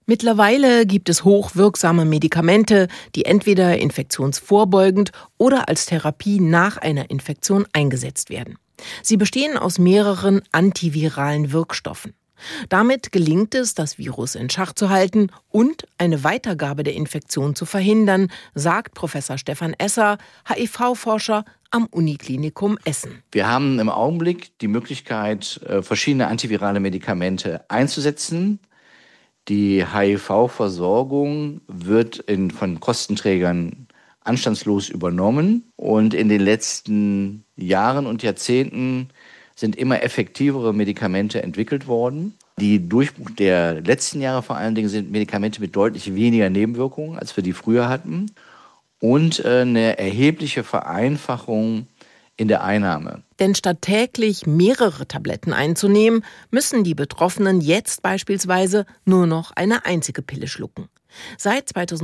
Mittlerweile gibt es hochwirksame Medikamente, die entweder infektionsvorbeugend oder als Therapie nach einer Infektion eingesetzt werden. Sie bestehen aus mehreren antiviralen Wirkstoffen. Damit gelingt es, das Virus in Schach zu halten und eine Weitergabe der Infektion zu verhindern, sagt Professor Stefan Esser, HIV-Forscher am Uniklinikum Essen. Wir haben im Augenblick die Möglichkeit, verschiedene antivirale Medikamente einzusetzen. Die HIV-Versorgung wird von Kostenträgern anstandslos übernommen. Und in den letzten Jahren und Jahrzehnten sind immer effektivere Medikamente entwickelt worden. Die Durchbruch der letzten Jahre vor allen Dingen sind Medikamente mit deutlich weniger Nebenwirkungen, als wir die früher hatten. Und eine erhebliche Vereinfachung in der Einnahme. Denn statt täglich mehrere Tabletten einzunehmen, müssen die Betroffenen jetzt beispielsweise nur noch eine einzige Pille schlucken. Seit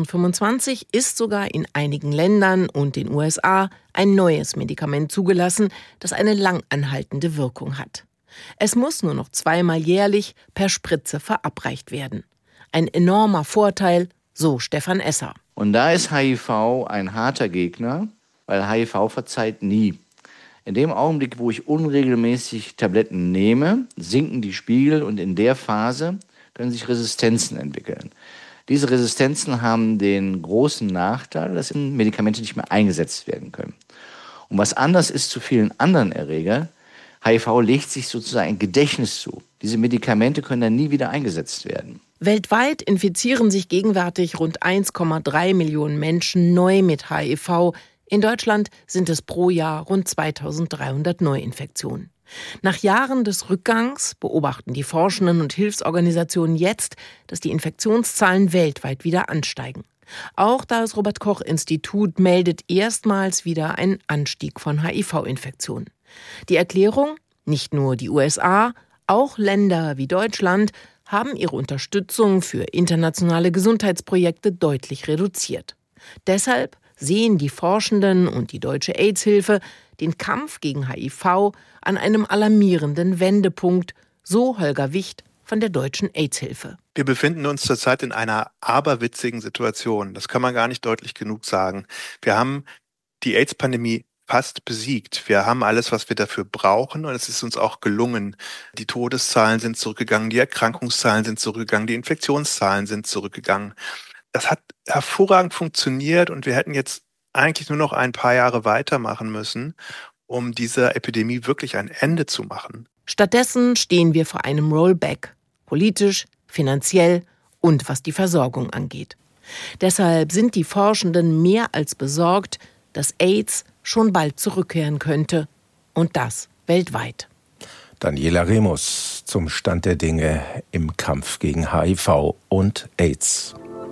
2025 ist sogar in einigen Ländern und den USA ein neues Medikament zugelassen, das eine langanhaltende Wirkung hat. Es muss nur noch 2-mal jährlich per Spritze verabreicht werden. Ein enormer Vorteil, so Stefan Esser. Und da ist HIV ein harter Gegner, weil HIV verzeiht nie. In dem Augenblick, wo ich unregelmäßig Tabletten nehme, sinken die Spiegel und in der Phase können sich Resistenzen entwickeln. Diese Resistenzen haben den großen Nachteil, dass Medikamente nicht mehr eingesetzt werden können. Und was anders ist zu vielen anderen Erregern, HIV legt sich sozusagen ein Gedächtnis zu. Diese Medikamente können dann nie wieder eingesetzt werden. Weltweit infizieren sich gegenwärtig rund 1,3 Millionen Menschen neu mit HIV. In Deutschland sind es pro Jahr rund 2300 Neuinfektionen. Nach Jahren des Rückgangs beobachten die Forschenden und Hilfsorganisationen jetzt, dass die Infektionszahlen weltweit wieder ansteigen. Auch das Robert-Koch-Institut meldet erstmals wieder einen Anstieg von HIV-Infektionen. Die Erklärung? Nicht nur die USA, auch Länder wie Deutschland haben ihre Unterstützung für internationale Gesundheitsprojekte deutlich reduziert. Deshalb sehen die Forschenden und die Deutsche AIDS-Hilfe den Kampf gegen HIV an einem alarmierenden Wendepunkt, so Holger Wicht von der Deutschen AIDS-Hilfe. Wir befinden uns zurzeit in einer aberwitzigen Situation. Das kann man gar nicht deutlich genug sagen. Wir haben die AIDS-Pandemie fast besiegt. Wir haben alles, was wir dafür brauchen, und es ist uns auch gelungen. Die Todeszahlen sind zurückgegangen, die Erkrankungszahlen sind zurückgegangen, die Infektionszahlen sind zurückgegangen. Das hat hervorragend funktioniert und wir hätten jetzt eigentlich nur noch ein paar Jahre weitermachen müssen, um dieser Epidemie wirklich ein Ende zu machen. Stattdessen stehen wir vor einem Rollback, politisch, finanziell und was die Versorgung angeht. Deshalb sind die Forschenden mehr als besorgt, dass AIDS schon bald zurückkehren könnte. Und das weltweit. Daniela Remus zum Stand der Dinge im Kampf gegen HIV und AIDS.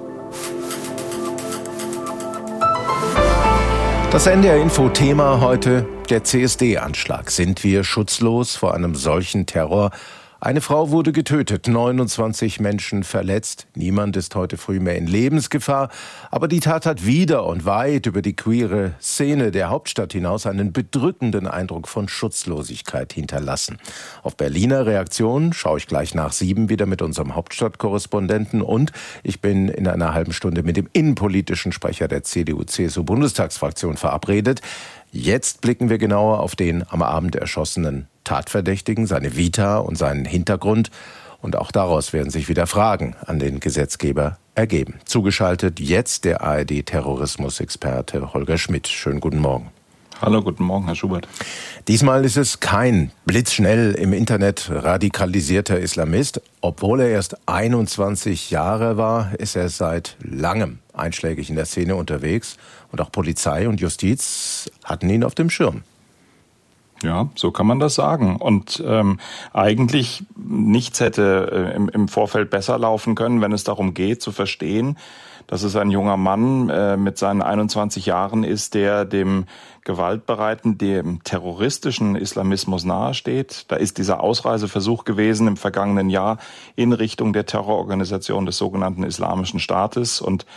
Das NDR-Info-Thema heute, der CSD-Anschlag. Sind wir schutzlos vor einem solchen Terror? Eine Frau wurde getötet, 29 Menschen verletzt. Niemand ist heute früh mehr in Lebensgefahr. Aber die Tat hat wieder und weit über die queere Szene der Hauptstadt hinaus einen bedrückenden Eindruck von Schutzlosigkeit hinterlassen. Auf Berliner Reaktionen schaue ich gleich nach 7 wieder mit unserem Hauptstadtkorrespondenten. Und ich bin in einer halben Stunde mit dem innenpolitischen Sprecher der CDU-CSU-Bundestagsfraktion verabredet. Jetzt blicken wir genauer auf den am Abend erschossenen Tatverdächtigen, seine Vita und seinen Hintergrund. Und auch daraus werden sich wieder Fragen an den Gesetzgeber ergeben. Zugeschaltet jetzt der ARD-Terrorismusexperte Holger Schmidt. Schönen guten Morgen. Hallo, guten Morgen, Herr Schubert. Diesmal ist es kein blitzschnell im Internet radikalisierter Islamist. Obwohl er erst 21 Jahre war, ist er seit langem einschlägig in der Szene unterwegs. Und auch Polizei und Justiz hatten ihn auf dem Schirm. Ja, so kann man das sagen. Und eigentlich nichts hätte im Vorfeld besser laufen können, wenn es darum geht, zu verstehen, dass es ein junger Mann mit seinen 21 Jahren ist, der dem gewaltbereiten, dem terroristischen Islamismus nahesteht. Da ist dieser Ausreiseversuch gewesen im vergangenen Jahr in Richtung der Terrororganisation des sogenannten Islamischen Staates. Und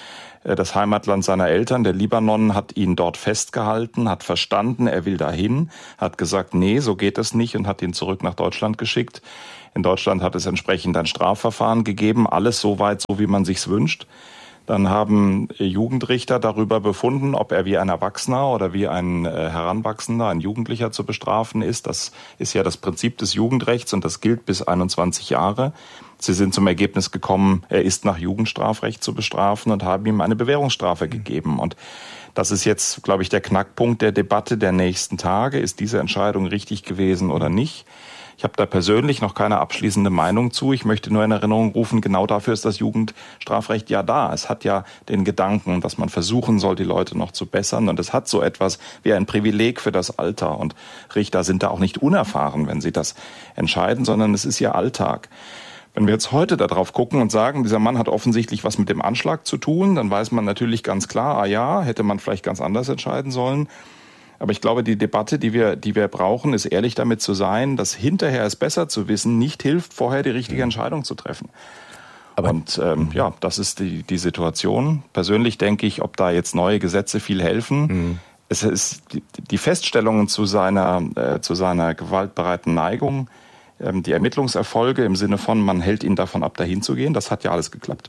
Das Heimatland seiner Eltern, der Libanon, hat ihn dort festgehalten, hat verstanden, er will dahin, hat gesagt, nee, so geht es nicht und hat ihn zurück nach Deutschland geschickt. In Deutschland hat es entsprechend ein Strafverfahren gegeben, alles soweit, so wie man sich's wünscht. Dann haben Jugendrichter darüber befunden, ob er wie ein Erwachsener oder wie ein Heranwachsender, ein Jugendlicher zu bestrafen ist. Das ist ja das Prinzip des Jugendrechts und das gilt bis 21 Jahre. Sie sind zum Ergebnis gekommen, er ist nach Jugendstrafrecht zu bestrafen und haben ihm eine Bewährungsstrafe gegeben. Und das ist jetzt, glaube ich, der Knackpunkt der Debatte der nächsten Tage. Ist diese Entscheidung richtig gewesen oder nicht? Ich habe da persönlich noch keine abschließende Meinung zu. Ich möchte nur in Erinnerung rufen, genau dafür ist das Jugendstrafrecht ja da. Es hat ja den Gedanken, dass man versuchen soll, die Leute noch zu bessern. Und es hat so etwas wie ein Privileg für das Alter. Und Richter sind da auch nicht unerfahren, wenn sie das entscheiden, sondern es ist ihr Alltag. Wenn wir jetzt heute darauf gucken und sagen, dieser Mann hat offensichtlich was mit dem Anschlag zu tun, dann weiß man natürlich ganz klar, hätte man vielleicht ganz anders entscheiden sollen. Aber ich glaube, die Debatte, die wir brauchen, ist ehrlich damit zu sein, dass hinterher es besser zu wissen nicht hilft, vorher die richtige Entscheidung zu treffen. Und das ist die Situation. Persönlich denke ich, ob da jetzt neue Gesetze viel helfen. Es ist die Feststellungen zu seiner gewaltbereiten Neigung, die Ermittlungserfolge im Sinne von, man hält ihn davon ab, dahin zu gehen, das hat ja alles geklappt.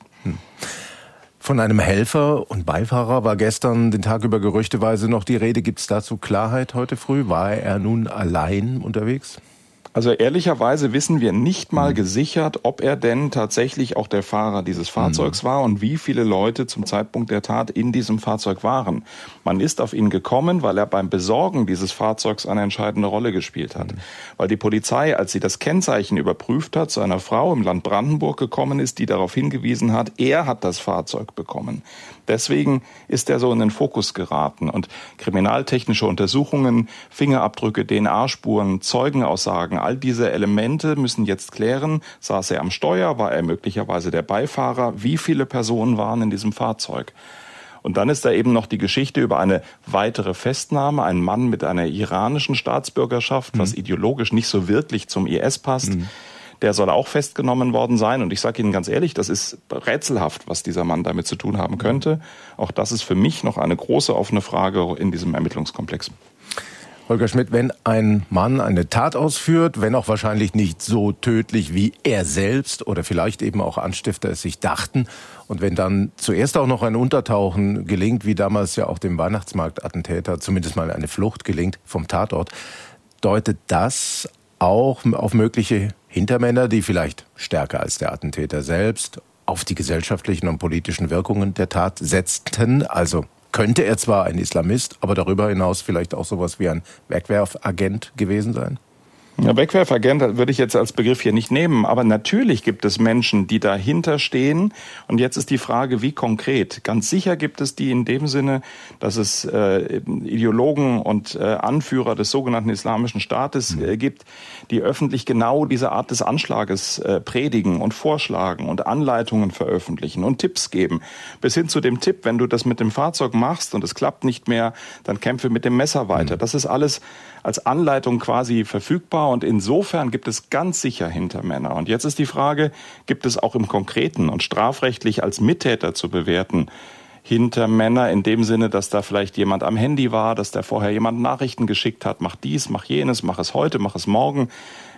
Von einem Helfer und Beifahrer war gestern den Tag über gerüchteweise noch die Rede. Gibt es dazu Klarheit heute früh? War er nun allein unterwegs? Also ehrlicherweise wissen wir nicht mal gesichert, ob er denn tatsächlich auch der Fahrer dieses Fahrzeugs war und wie viele Leute zum Zeitpunkt der Tat in diesem Fahrzeug waren. Man ist auf ihn gekommen, weil er beim Besorgen dieses Fahrzeugs eine entscheidende Rolle gespielt hat. Weil die Polizei, als sie das Kennzeichen überprüft hat, zu einer Frau im Land Brandenburg gekommen ist, die darauf hingewiesen hat, er hat das Fahrzeug bekommen. Deswegen ist er so in den Fokus geraten. Und kriminaltechnische Untersuchungen, Fingerabdrücke, DNA-Spuren, Zeugenaussagen, all diese Elemente müssen jetzt klären, saß er am Steuer, war er möglicherweise der Beifahrer, wie viele Personen waren in diesem Fahrzeug. Und dann ist da eben noch die Geschichte über eine weitere Festnahme, ein Mann mit einer iranischen Staatsbürgerschaft, was ideologisch nicht so wirklich zum IS passt. Der soll auch festgenommen worden sein. Und ich sage Ihnen ganz ehrlich, das ist rätselhaft, was dieser Mann damit zu tun haben könnte. Auch das ist für mich noch eine große offene Frage in diesem Ermittlungskomplex. Holger Schmidt, wenn ein Mann eine Tat ausführt, wenn auch wahrscheinlich nicht so tödlich wie er selbst oder vielleicht eben auch Anstifter es sich dachten, und wenn dann zuerst auch noch ein Untertauchen gelingt, wie damals ja auch dem Weihnachtsmarktattentäter, zumindest mal eine Flucht gelingt vom Tatort, deutet das auch auf mögliche Hintermänner, die vielleicht stärker als der Attentäter selbst auf die gesellschaftlichen und politischen Wirkungen der Tat setzten? Also könnte er zwar ein Islamist, aber darüber hinaus vielleicht auch sowas wie ein Wegwerfagent gewesen sein? Ja, Wegwerfagent würde ich jetzt als Begriff hier nicht nehmen, aber natürlich gibt es Menschen, die dahinter stehen. Und jetzt ist die Frage, wie konkret. Ganz sicher gibt es die in dem Sinne, dass es Ideologen und Anführer des sogenannten Islamischen Staates gibt, die öffentlich genau diese Art des Anschlages predigen und vorschlagen und Anleitungen veröffentlichen und Tipps geben. Bis hin zu dem Tipp, wenn du das mit dem Fahrzeug machst und es klappt nicht mehr, dann kämpfe mit dem Messer weiter. Das ist alles als Anleitung quasi verfügbar und insofern gibt es ganz sicher Hintermänner. Und jetzt ist die Frage, gibt es auch im Konkreten und strafrechtlich als Mittäter zu bewerten Hintermänner in dem Sinne, dass da vielleicht jemand am Handy war, dass da vorher jemand Nachrichten geschickt hat, mach dies, mach jenes, mach es heute, mach es morgen.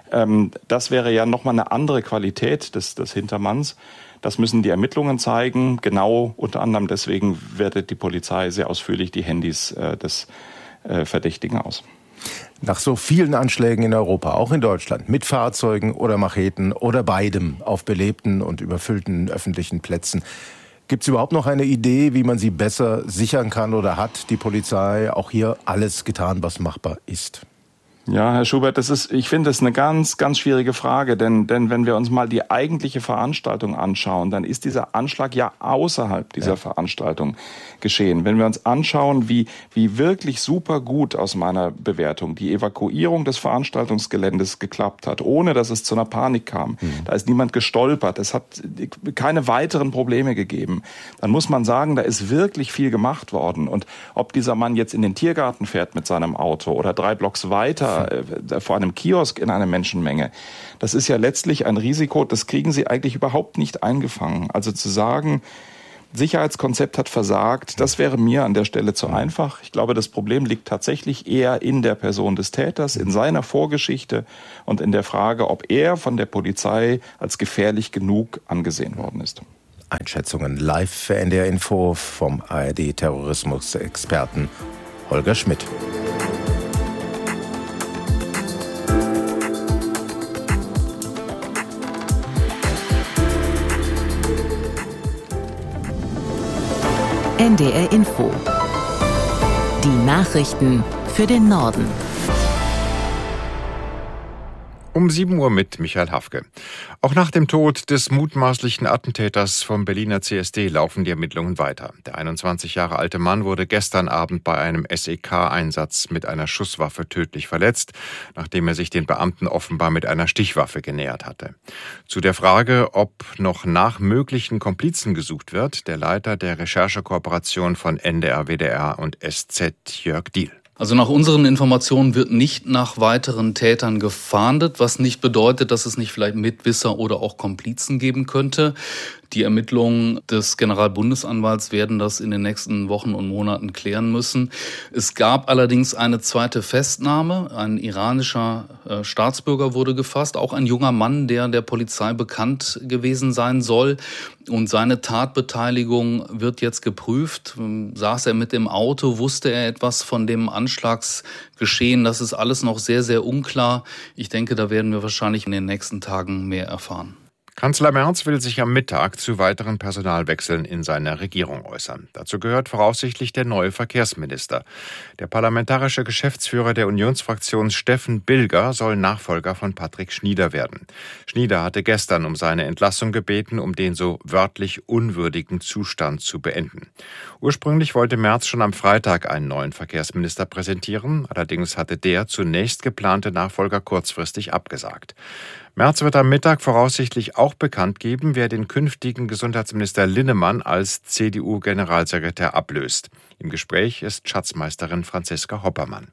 Das wäre ja nochmal eine andere Qualität des Hintermanns. Das müssen die Ermittlungen zeigen. Genau unter anderem deswegen wertet die Polizei sehr ausführlich die Handys des Verdächtigen aus. Nach so vielen Anschlägen in Europa, auch in Deutschland, mit Fahrzeugen oder Macheten oder beidem auf belebten und überfüllten öffentlichen Plätzen, gibt es überhaupt noch eine Idee, wie man sie besser sichern kann, oder hat die Polizei auch hier alles getan, was machbar ist? Ja, Herr Schubert, ich finde das eine ganz, ganz schwierige Frage, denn wenn wir uns mal die eigentliche Veranstaltung anschauen, dann ist dieser Anschlag ja außerhalb dieser Veranstaltung geschehen. Wenn wir uns anschauen, wie wirklich super gut aus meiner Bewertung die Evakuierung des Veranstaltungsgeländes geklappt hat, ohne dass es zu einer Panik kam, da ist niemand gestolpert, es hat keine weiteren Probleme gegeben, dann muss man sagen, da ist wirklich viel gemacht worden. Und ob dieser Mann jetzt in den Tiergarten fährt mit seinem Auto oder 3 Blocks weiter vor einem Kiosk in einer Menschenmenge. Das ist ja letztlich ein Risiko, das kriegen Sie eigentlich überhaupt nicht eingefangen. Also zu sagen, Sicherheitskonzept hat versagt. Das wäre mir an der Stelle zu einfach. Ich glaube, das Problem liegt tatsächlich eher in der Person des Täters, in seiner Vorgeschichte und in der Frage, ob er von der Polizei als gefährlich genug angesehen worden ist. Einschätzungen live für NDR Info vom ARD-Terrorismusexperten Holger Schmidt. NDR Info. Die Nachrichten für den Norden. Um 7 Uhr mit Michael Hafke. Auch nach dem Tod des mutmaßlichen Attentäters vom Berliner CSD laufen die Ermittlungen weiter. Der 21 Jahre alte Mann wurde gestern Abend bei einem SEK-Einsatz mit einer Schusswaffe tödlich verletzt, nachdem er sich den Beamten offenbar mit einer Stichwaffe genähert hatte. Zu der Frage, ob noch nach möglichen Komplizen gesucht wird, der Leiter der Recherchekooperation von NDR, WDR und SZ, Jörg Diehl. Also nach unseren Informationen wird nicht nach weiteren Tätern gefahndet, was nicht bedeutet, dass es nicht vielleicht Mitwisser oder auch Komplizen geben könnte. Die Ermittlungen des Generalbundesanwalts werden das in den nächsten Wochen und Monaten klären müssen. Es gab allerdings eine zweite Festnahme. Ein iranischer Staatsbürger wurde gefasst, auch ein junger Mann, der der Polizei bekannt gewesen sein soll. Und seine Tatbeteiligung wird jetzt geprüft. Saß er mit im Auto, wusste er etwas von dem Anschlagsgeschehen? Das ist alles noch sehr, sehr unklar. Ich denke, da werden wir wahrscheinlich in den nächsten Tagen mehr erfahren. Kanzler Merz will sich am Mittag zu weiteren Personalwechseln in seiner Regierung äußern. Dazu gehört voraussichtlich der neue Verkehrsminister. Der parlamentarische Geschäftsführer der Unionsfraktion Steffen Bilger soll Nachfolger von Patrick Schnieder werden. Schnieder hatte gestern um seine Entlassung gebeten, um den so wörtlich unwürdigen Zustand zu beenden. Ursprünglich wollte Merz schon am Freitag einen neuen Verkehrsminister präsentieren. Allerdings hatte der zunächst geplante Nachfolger kurzfristig abgesagt. Merz wird am Mittag voraussichtlich auch bekannt geben, wer den künftigen Gesundheitsminister Linnemann als CDU-Generalsekretär ablöst. Im Gespräch ist Schatzmeisterin Franziska Hoppermann.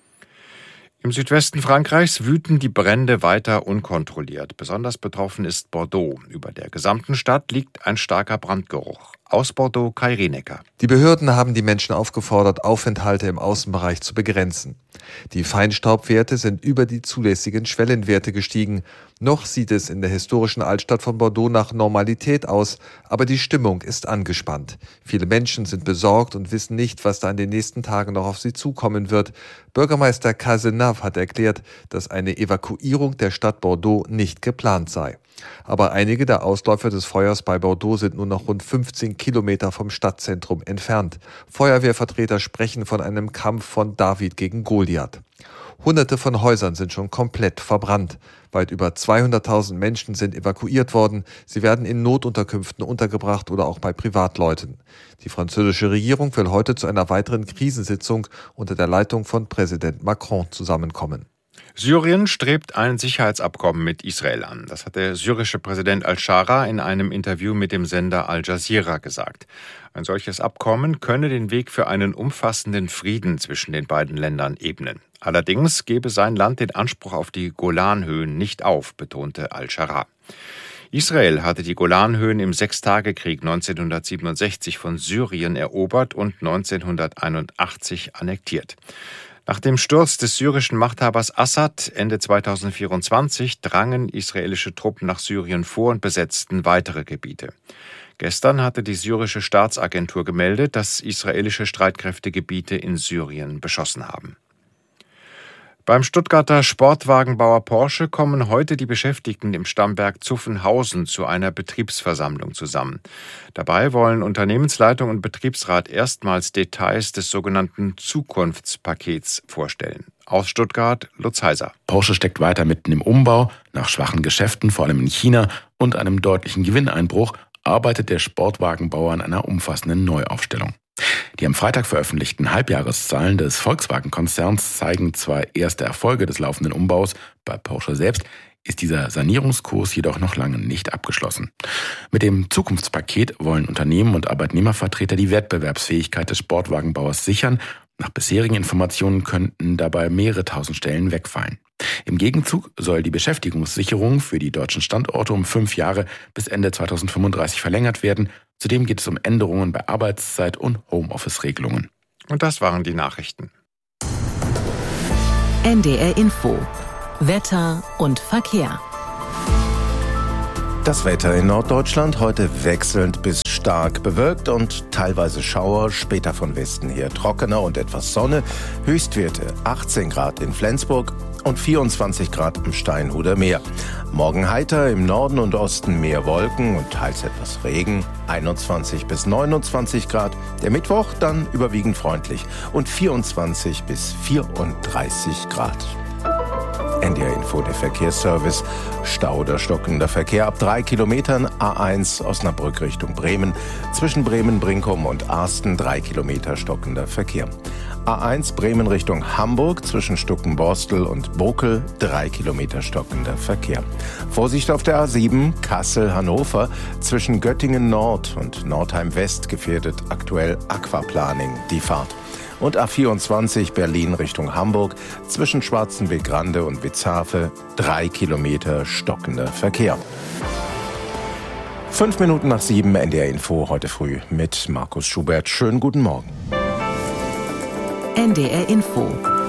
Im Südwesten Frankreichs wüten die Brände weiter unkontrolliert. Besonders betroffen ist Bordeaux. Über der gesamten Stadt liegt ein starker Brandgeruch. Aus Bordeaux, Kai Rienecker. Die Behörden haben die Menschen aufgefordert, Aufenthalte im Außenbereich zu begrenzen. Die Feinstaubwerte sind über die zulässigen Schwellenwerte gestiegen. Noch sieht es in der historischen Altstadt von Bordeaux nach Normalität aus, aber die Stimmung ist angespannt. Viele Menschen sind besorgt und wissen nicht, was da in den nächsten Tagen noch auf sie zukommen wird. Bürgermeister Cazenave hat erklärt, dass eine Evakuierung der Stadt Bordeaux nicht geplant sei. Aber einige der Ausläufer des Feuers bei Bordeaux sind nur noch rund 15 Kilometer vom Stadtzentrum entfernt. Feuerwehrvertreter sprechen von einem Kampf von David gegen Goliath. Hunderte von Häusern sind schon komplett verbrannt. Weit über 200.000 Menschen sind evakuiert worden. Sie werden in Notunterkünften untergebracht oder auch bei Privatleuten. Die französische Regierung will heute zu einer weiteren Krisensitzung unter der Leitung von Präsident Macron zusammenkommen. Syrien strebt ein Sicherheitsabkommen mit Israel an. Das hat der syrische Präsident al-Shara in einem Interview mit dem Sender Al Jazeera gesagt. Ein solches Abkommen könne den Weg für einen umfassenden Frieden zwischen den beiden Ländern ebnen. Allerdings gebe sein Land den Anspruch auf die Golanhöhen nicht auf, betonte al-Shara. Israel hatte die Golanhöhen im Sechstagekrieg 1967 von Syrien erobert und 1981 annektiert. Nach dem Sturz des syrischen Machthabers Assad Ende 2024 drangen israelische Truppen nach Syrien vor und besetzten weitere Gebiete. Gestern hatte die syrische Staatsagentur gemeldet, dass israelische Streitkräfte Gebiete in Syrien beschossen haben. Beim Stuttgarter Sportwagenbauer Porsche kommen heute die Beschäftigten im Stammwerk Zuffenhausen zu einer Betriebsversammlung zusammen. Dabei wollen Unternehmensleitung und Betriebsrat erstmals Details des sogenannten Zukunftspakets vorstellen. Aus Stuttgart, Lutz Heiser. Porsche steckt weiter mitten im Umbau. Nach schwachen Geschäften, vor allem in China, und einem deutlichen Gewinneinbruch arbeitet der Sportwagenbauer an einer umfassenden Neuaufstellung. Die am Freitag veröffentlichten Halbjahreszahlen des Volkswagen-Konzerns zeigen zwar erste Erfolge des laufenden Umbaus, bei Porsche selbst ist dieser Sanierungskurs jedoch noch lange nicht abgeschlossen. Mit dem Zukunftspaket wollen Unternehmen und Arbeitnehmervertreter die Wettbewerbsfähigkeit des Sportwagenbauers sichern. Nach bisherigen Informationen könnten dabei mehrere tausend Stellen wegfallen. Im Gegenzug soll die Beschäftigungssicherung für die deutschen Standorte um 5 Jahre bis Ende 2035 verlängert werden. Zudem geht es um Änderungen bei Arbeitszeit und Homeoffice-Regelungen. Und das waren die Nachrichten. NDR Info. Wetter und Verkehr. Das Wetter in Norddeutschland heute wechselnd bis stark bewölkt und teilweise Schauer, später von Westen her trockener und etwas Sonne. Höchstwerte 18 Grad in Flensburg und 24 Grad am Steinhuder Meer. Morgen heiter, im Norden und Osten mehr Wolken und teils etwas Regen, 21 bis 29 Grad. Der Mittwoch dann überwiegend freundlich und 24 bis 34 Grad. NDR Info, der Verkehrsservice. Stau oder stockender Verkehr ab 3 Kilometern. A1 Osnabrück Richtung Bremen. Zwischen Bremen-Brinkum und Arsten 3 Kilometer stockender Verkehr. A1 Bremen Richtung Hamburg zwischen Stuckenborstel und Bokel 3 Kilometer stockender Verkehr. Vorsicht auf der A7 Kassel-Hannover zwischen Göttingen Nord und Nordheim West gefährdet aktuell Aquaplaning die Fahrt. Und A24 Berlin Richtung Hamburg zwischen Schwarzenbeck-Grande und Witzhafe 3 Kilometer stockender Verkehr. 5 Minuten nach 7 NDR Info heute früh mit Markus Schubert. Schönen guten Morgen. NDR Info.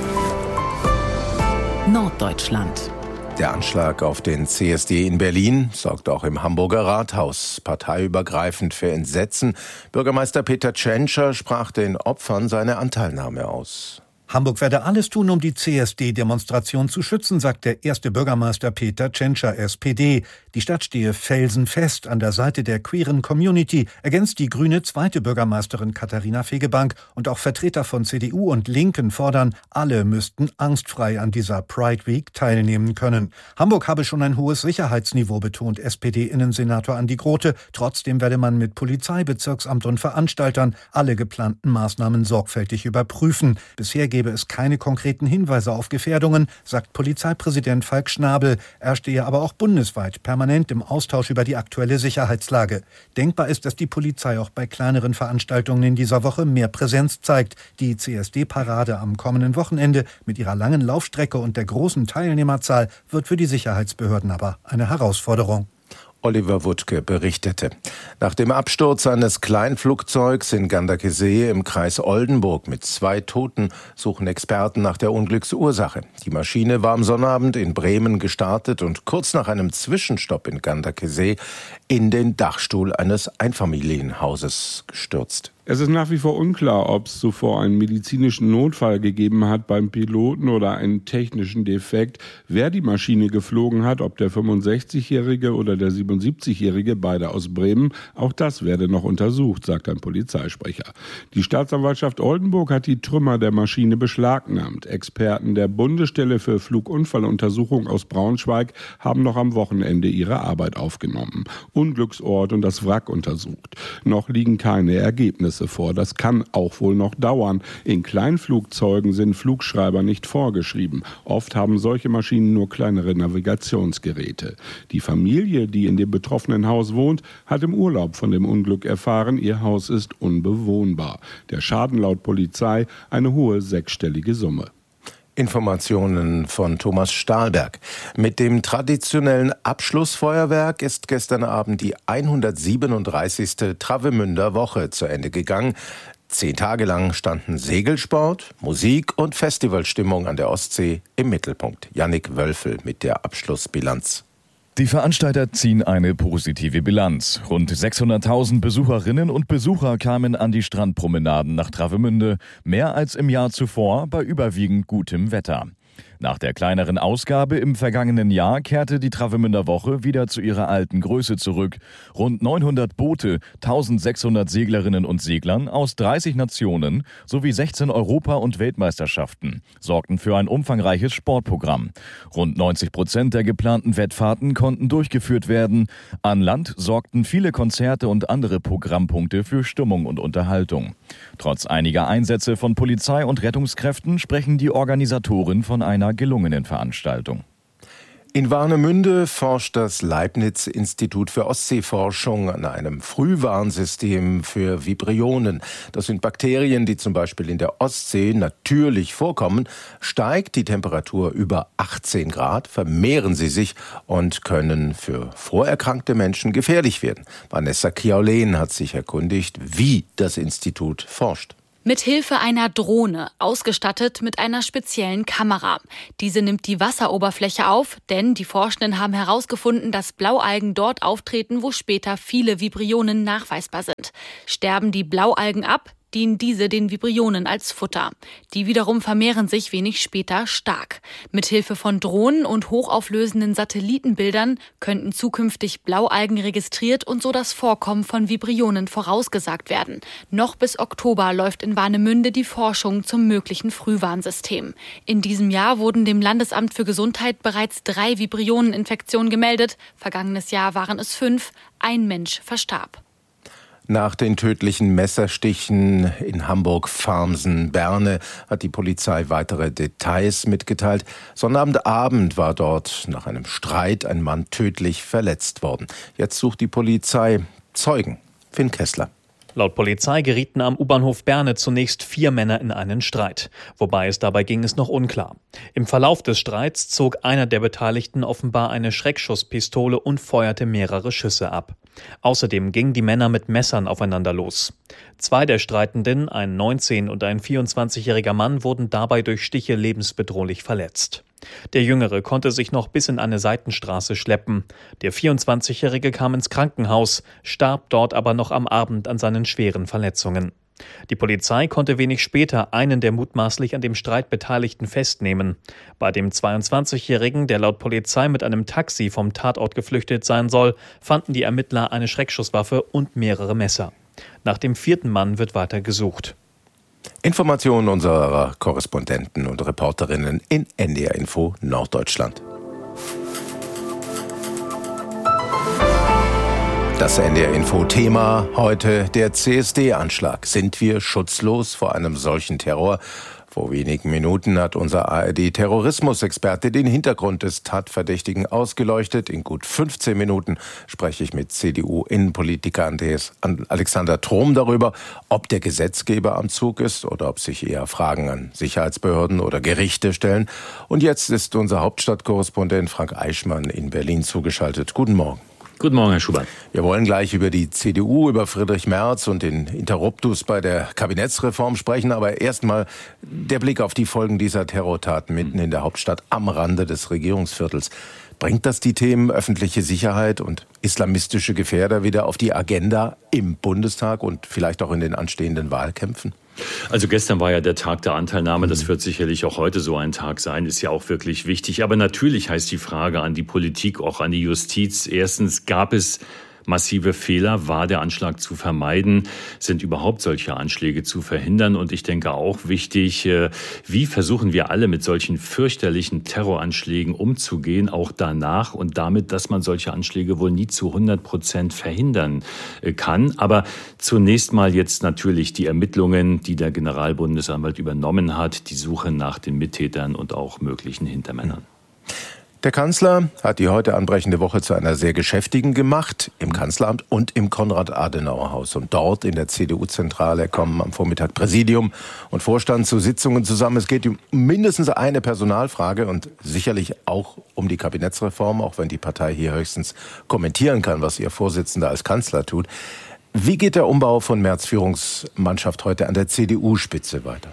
Norddeutschland. Der Anschlag auf den CSD in Berlin sorgt auch im Hamburger Rathaus parteiübergreifend für Entsetzen. Bürgermeister Peter Tschentscher sprach den Opfern seine Anteilnahme aus. Hamburg werde alles tun, um die CSD-Demonstration zu schützen, sagt der erste Bürgermeister Peter Tschentscher, SPD. Die Stadt stehe felsenfest an der Seite der queeren Community, ergänzt die grüne zweite Bürgermeisterin Katharina Fegebank. Und auch Vertreter von CDU und Linken fordern, alle müssten angstfrei an dieser Pride Week teilnehmen können. Hamburg habe schon ein hohes Sicherheitsniveau, betont SPD-Innensenator Andi Grote. Trotzdem werde man mit Polizei, Bezirksamt und Veranstaltern alle geplanten Maßnahmen sorgfältig überprüfen. Bisher gebe es keine konkreten Hinweise auf Gefährdungen, sagt Polizeipräsident Falk Schnabel. Er stehe aber auch bundesweit permanent im Austausch über die aktuelle Sicherheitslage. Denkbar ist, dass die Polizei auch bei kleineren Veranstaltungen in dieser Woche mehr Präsenz zeigt. Die CSD-Parade am kommenden Wochenende mit ihrer langen Laufstrecke und der großen Teilnehmerzahl wird für die Sicherheitsbehörden aber eine Herausforderung. Oliver Wuttke berichtete. Nach dem Absturz eines Kleinflugzeugs in Ganderkesee im Kreis Oldenburg mit 2 Toten suchen Experten nach der Unglücksursache. Die Maschine war am Sonnabend in Bremen gestartet und kurz nach einem Zwischenstopp in Ganderkesee in den Dachstuhl eines Einfamilienhauses gestürzt. Es ist nach wie vor unklar, ob es zuvor einen medizinischen Notfall gegeben hat beim Piloten oder einen technischen Defekt, wer die Maschine geflogen hat, ob der 65-Jährige oder der 77-Jährige, beide aus Bremen. Auch das werde noch untersucht, sagt ein Polizeisprecher. Die Staatsanwaltschaft Oldenburg hat die Trümmer der Maschine beschlagnahmt. Experten der Bundesstelle für Flugunfalluntersuchung aus Braunschweig haben noch am Wochenende ihre Arbeit aufgenommen, Unglücksort und das Wrack untersucht. Noch liegen keine Ergebnisse vor. Das kann auch wohl noch dauern. In Kleinflugzeugen sind Flugschreiber nicht vorgeschrieben. Oft haben solche Maschinen nur kleinere Navigationsgeräte. Die Familie, die in dem betroffenen Haus wohnt, hat im Urlaub von dem Unglück erfahren. Ihr Haus ist unbewohnbar. Der Schaden laut Polizei eine hohe 6-stellige Summe. Informationen von Thomas Stahlberg. Mit dem traditionellen Abschlussfeuerwerk ist gestern Abend die 137. Travemünder Woche zu Ende gegangen. 10 Tage lang standen Segelsport, Musik und Festivalstimmung an der Ostsee im Mittelpunkt. Jannik Wölfel mit der Abschlussbilanz. Die Veranstalter ziehen eine positive Bilanz. Rund 600.000 Besucherinnen und Besucher kamen an die Strandpromenaden nach Travemünde, mehr als im Jahr zuvor bei überwiegend gutem Wetter. Nach der kleineren Ausgabe im vergangenen Jahr kehrte die Travemünder Woche wieder zu ihrer alten Größe zurück. Rund 900 Boote, 1600 Seglerinnen und Seglern aus 30 Nationen sowie 16 Europa- und Weltmeisterschaften sorgten für ein umfangreiches Sportprogramm. Rund 90% der geplanten Wettfahrten konnten durchgeführt werden. An Land sorgten viele Konzerte und andere Programmpunkte für Stimmung und Unterhaltung. Trotz einiger Einsätze von Polizei und Rettungskräften sprechen die Organisatoren von einer gelungenen Veranstaltung. In Warnemünde forscht das Leibniz-Institut für Ostseeforschung an einem Frühwarnsystem für Vibrionen. Das sind Bakterien, die zum Beispiel in der Ostsee natürlich vorkommen. Steigt die Temperatur über 18 Grad, vermehren sie sich und können für vorerkrankte Menschen gefährlich werden. Vanessa Kiaulen hat sich erkundigt, wie das Institut forscht. Mit Hilfe einer Drohne, ausgestattet mit einer speziellen Kamera. Diese nimmt die Wasseroberfläche auf, denn die Forschenden haben herausgefunden, dass Blaualgen dort auftreten, wo später viele Vibrionen nachweisbar sind. Sterben die Blaualgen ab, dienen diese den Vibrionen als Futter. Die wiederum vermehren sich wenig später stark. Mithilfe von Drohnen und hochauflösenden Satellitenbildern könnten zukünftig Blaualgen registriert und so das Vorkommen von Vibrionen vorausgesagt werden. Noch bis Oktober läuft in Warnemünde die Forschung zum möglichen Frühwarnsystem. In diesem Jahr wurden dem Landesamt für Gesundheit bereits 3 Vibrioneninfektionen gemeldet. Vergangenes Jahr waren es 5. Ein Mensch verstarb. Nach den tödlichen Messerstichen in Hamburg, Farmsen, Berne hat die Polizei weitere Details mitgeteilt. Sonnabendabend war dort nach einem Streit ein Mann tödlich verletzt worden. Jetzt sucht die Polizei Zeugen. Finn Kessler. Laut Polizei gerieten am U-Bahnhof Berne zunächst 4 Männer in einen Streit. Wobei es dabei ging, ist noch unklar. Im Verlauf des Streits zog einer der Beteiligten offenbar eine Schreckschusspistole und feuerte mehrere Schüsse ab. Außerdem gingen die Männer mit Messern aufeinander los. 2 der Streitenden, ein 19- und ein 24-jähriger Mann, wurden dabei durch Stiche lebensbedrohlich verletzt. Der Jüngere konnte sich noch bis in eine Seitenstraße schleppen. Der 24-jährige kam ins Krankenhaus, starb dort aber noch am Abend an seinen schweren Verletzungen. Die Polizei konnte wenig später einen der mutmaßlich an dem Streit Beteiligten festnehmen. Bei dem 22-jährigen, der laut Polizei mit einem Taxi vom Tatort geflüchtet sein soll, fanden die Ermittler eine Schreckschusswaffe und mehrere Messer. Nach dem 4. Mann wird weiter gesucht. Informationen unserer Korrespondenten und Reporterinnen in NDR Info Norddeutschland. Das NDR Info Thema heute: der CSD-Anschlag. Sind wir schutzlos vor einem solchen Terror? Vor wenigen Minuten hat unser ARD-Terrorismusexperte den Hintergrund des Tatverdächtigen ausgeleuchtet. In gut 15 Minuten spreche ich mit CDU-Innenpolitiker Alexander Trom darüber, ob der Gesetzgeber am Zug ist oder ob sich eher Fragen an Sicherheitsbehörden oder Gerichte stellen. Und jetzt ist unser Hauptstadtkorrespondent Frank Eichmann in Berlin zugeschaltet. Guten Morgen. Guten Morgen, Herr Schubert. Wir wollen gleich über die CDU, über Friedrich Merz und den Interruptus bei der Kabinettsreform sprechen. Aber erstmal der Blick auf die Folgen dieser Terrortat mitten in der Hauptstadt am Rande des Regierungsviertels. Bringt das die Themen öffentliche Sicherheit und islamistische Gefährder wieder auf die Agenda im Bundestag und vielleicht auch in den anstehenden Wahlkämpfen? Also gestern war ja der Tag der Anteilnahme, das wird sicherlich auch heute so ein Tag sein, ist ja auch wirklich wichtig. Aber natürlich heißt die Frage an die Politik, auch an die Justiz: Erstens, gab es massive Fehler? War der Anschlag zu vermeiden? Sind überhaupt solche Anschläge zu verhindern? Und ich denke auch wichtig, wie versuchen wir alle mit solchen fürchterlichen Terroranschlägen umzugehen, auch danach, und damit, dass man solche Anschläge wohl nie zu 100% verhindern kann. Aber zunächst mal jetzt natürlich die Ermittlungen, die der Generalbundesanwalt übernommen hat, die Suche nach den Mittätern und auch möglichen Hintermännern. Der Kanzler hat die heute anbrechende Woche zu einer sehr geschäftigen gemacht, im Kanzleramt und im Konrad-Adenauer-Haus. Und dort in der CDU-Zentrale kommen am Vormittag Präsidium und Vorstand zu Sitzungen zusammen. Es geht um mindestens eine Personalfrage und sicherlich auch um die Kabinettsreform, auch wenn die Partei hier höchstens kommentieren kann, was ihr Vorsitzender als Kanzler tut. Wie geht der Umbau von Merz' Führungsmannschaft heute an der CDU-Spitze weiter?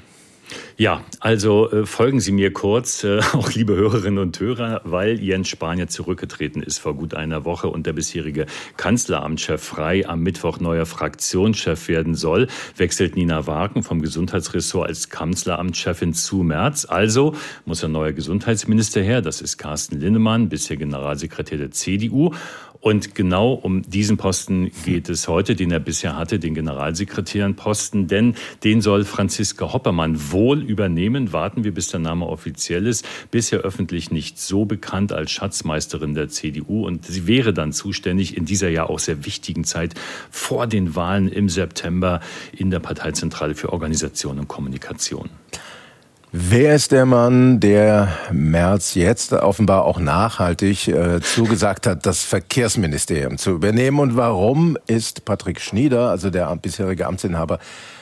Ja, also folgen Sie mir kurz, auch liebe Hörerinnen und Hörer, weil Jens Spahn ja zurückgetreten ist vor gut einer Woche und der bisherige Kanzleramtschef Frey am Mittwoch neuer Fraktionschef werden soll, wechselt Nina Wagen vom Gesundheitsressort als Kanzleramtschefin zu Merz. Also muss ein neuer Gesundheitsminister her, das ist Carsten Linnemann, bisher Generalsekretär der CDU. Und genau um diesen Posten geht es heute, den er bisher hatte, den Generalsekretärenposten. Denn den soll Franziska Hoppermann wohl übernehmen. Warten wir, bis der Name offiziell ist. Bisher öffentlich nicht so bekannt als Schatzmeisterin der CDU. Und sie wäre dann zuständig in dieser ja auch sehr wichtigen Zeit vor den Wahlen im September in der Parteizentrale für Organisation und Kommunikation. Wer ist der Mann, der Merz jetzt offenbar auch nachhaltig zugesagt hat, das Verkehrsministerium zu übernehmen? Und warum ist Patrick Schnieder, also der bisherige Amtsinhaber,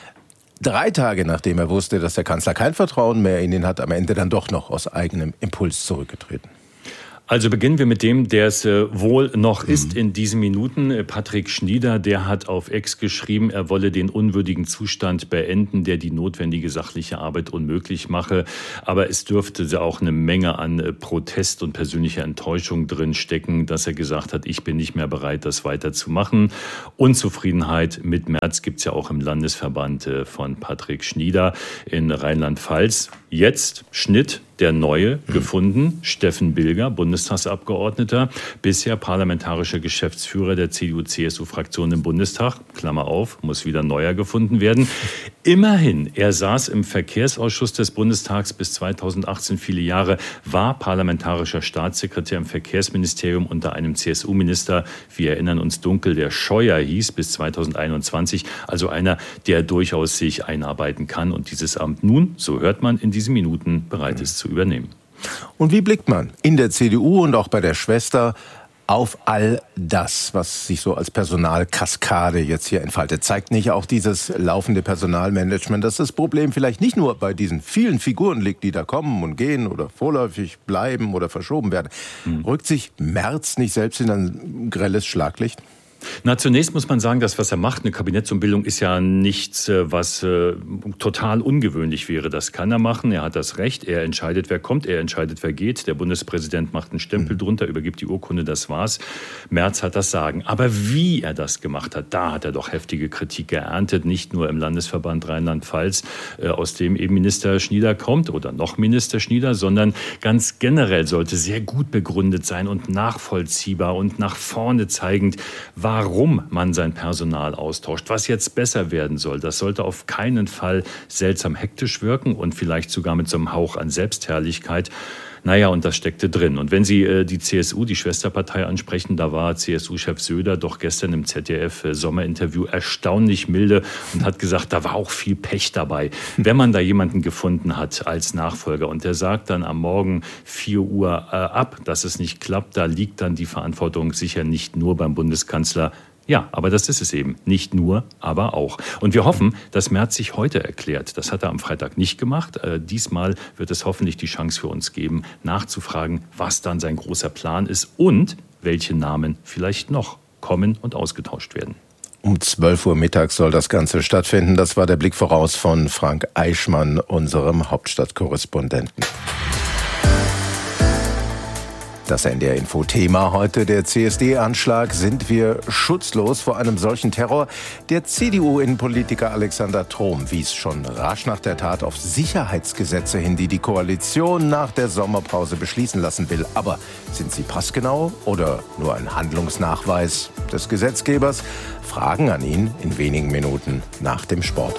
3 Tage nachdem er wusste, dass der Kanzler kein Vertrauen mehr in ihn hat, am Ende dann doch noch aus eigenem Impuls zurückgetreten? Also beginnen wir mit dem, der es wohl noch ist in diesen Minuten. Patrick Schnieder, der hat auf X geschrieben, er wolle den unwürdigen Zustand beenden, der die notwendige sachliche Arbeit unmöglich mache. Aber es dürfte auch eine Menge an Protest und persönlicher Enttäuschung drin stecken, dass er gesagt hat, ich bin nicht mehr bereit, das weiterzumachen. Unzufriedenheit mit Merz gibt es ja auch im Landesverband von Patrick Schnieder in Rheinland-Pfalz. Jetzt Schnitt, der Neue, gefunden, Steffen Bilger, Bundestagsabgeordneter, bisher parlamentarischer Geschäftsführer der CDU-CSU-Fraktion im Bundestag, Klammer auf, muss wieder Neuer gefunden werden. Immerhin, er saß im Verkehrsausschuss des Bundestags bis 2018 viele Jahre, war parlamentarischer Staatssekretär im Verkehrsministerium unter einem CSU-Minister, wir erinnern uns dunkel, der Scheuer hieß, bis 2021, also einer, der durchaus sich einarbeiten kann und dieses Amt nun, so hört man, in diesen Minuten bereit ist zu übernehmen. Und wie blickt man in der CDU und auch bei der Schwester auf all das, was sich so als Personalkaskade jetzt hier entfaltet? Zeigt nicht auch dieses laufende Personalmanagement, dass das Problem vielleicht nicht nur bei diesen vielen Figuren liegt, die da kommen und gehen oder vorläufig bleiben oder verschoben werden? Rückt sich Merz nicht selbst in ein grelles Schlaglicht? Na, zunächst muss man sagen, das, was er macht, eine Kabinettsumbildung, ist ja nichts, was total ungewöhnlich wäre. Das kann er machen, er hat das Recht, er entscheidet, wer kommt, er entscheidet, wer geht. Der Bundespräsident macht einen Stempel drunter, übergibt die Urkunde, das war's. Merz hat das Sagen. Aber wie er das gemacht hat, da hat er doch heftige Kritik geerntet, nicht nur im Landesverband Rheinland-Pfalz, aus dem eben Minister Schnieder kommt oder noch Minister Schnieder, sondern ganz generell sollte sehr gut begründet sein und nachvollziehbar und nach vorne zeigend, warum man sein Personal austauscht, was jetzt besser werden soll. Das sollte auf keinen Fall seltsam hektisch wirken und vielleicht sogar mit so einem Hauch an Selbstherrlichkeit. Naja, und das steckte drin. Und wenn Sie die CSU, die Schwesterpartei, ansprechen, da war CSU-Chef Söder doch gestern im ZDF-Sommerinterview erstaunlich milde und hat gesagt, da war auch viel Pech dabei, wenn man da jemanden gefunden hat als Nachfolger. Und der sagt dann am Morgen 4 Uhr ab, dass es nicht klappt. Da liegt dann die Verantwortung sicher nicht nur beim Bundeskanzler. Ja, aber das ist es eben. Nicht nur, aber auch. Und wir hoffen, dass Merz sich heute erklärt. Das hat er am Freitag nicht gemacht. Diesmal wird es hoffentlich die Chance für uns geben, nachzufragen, was dann sein großer Plan ist und welche Namen vielleicht noch kommen und ausgetauscht werden. Um 12 Uhr mittags soll das Ganze stattfinden. Das war der Blick voraus von Frank Eichmann, unserem Hauptstadtkorrespondenten. Das NDR-Info-Thema heute, der CSD-Anschlag. Sind wir schutzlos vor einem solchen Terror? Der CDU-Innenpolitiker Alexander Trom wies schon rasch nach der Tat auf Sicherheitsgesetze hin, die die Koalition nach der Sommerpause beschließen lassen will. Aber sind sie passgenau oder nur ein Handlungsnachweis des Gesetzgebers? Fragen an ihn in wenigen Minuten nach dem Sport.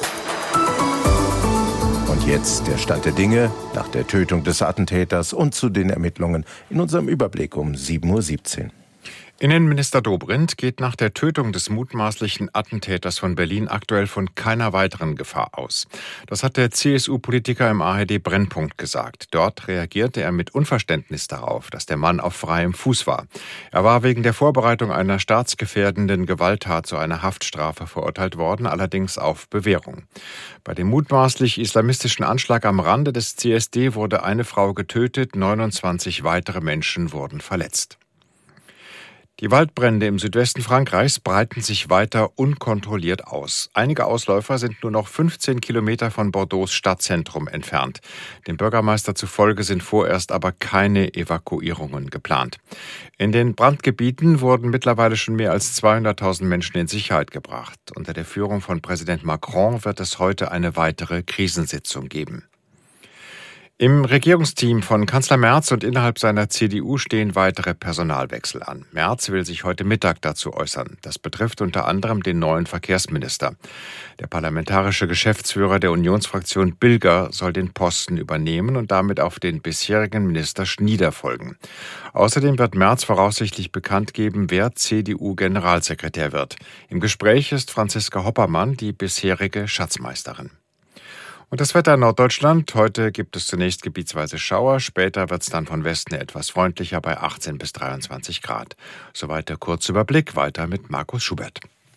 Und jetzt der Stand der Dinge nach der Tötung des Attentäters und zu den Ermittlungen in unserem Überblick um 7:17 Uhr. Innenminister Dobrindt geht nach der Tötung des mutmaßlichen Attentäters von Berlin aktuell von keiner weiteren Gefahr aus. Das hat der CSU-Politiker im ARD Brennpunkt gesagt. Dort reagierte er mit Unverständnis darauf, dass der Mann auf freiem Fuß war. Er war wegen der Vorbereitung einer staatsgefährdenden Gewalttat zu einer Haftstrafe verurteilt worden, allerdings auf Bewährung. Bei dem mutmaßlich islamistischen Anschlag am Rande des CSD wurde eine Frau getötet, 29 weitere Menschen wurden verletzt. Die Waldbrände im Südwesten Frankreichs breiten sich weiter unkontrolliert aus. Einige Ausläufer sind nur noch 15 Kilometer von Bordeaux Stadtzentrum entfernt. Dem Bürgermeister zufolge sind vorerst aber keine Evakuierungen geplant. In den Brandgebieten wurden mittlerweile schon mehr als 200.000 Menschen in Sicherheit gebracht. Unter der Führung von Präsident Macron wird es heute eine weitere Krisensitzung geben. Im Regierungsteam von Kanzler Merz und innerhalb seiner CDU stehen weitere Personalwechsel an. Merz will sich heute Mittag dazu äußern. Das betrifft unter anderem den neuen Verkehrsminister. Der parlamentarische Geschäftsführer der Unionsfraktion Bilger soll den Posten übernehmen und damit auf den bisherigen Minister Schnieder folgen. Außerdem wird Merz voraussichtlich bekannt geben, wer CDU-Generalsekretär wird. Im Gespräch ist Franziska Hoppermann, die bisherige Schatzmeisterin. Und das Wetter in Norddeutschland. Heute gibt es zunächst gebietsweise Schauer, später wird es dann von Westen etwas freundlicher bei 18 bis 23 Grad. Soweit der Kurzüberblick, weiter mit Markus Schubert.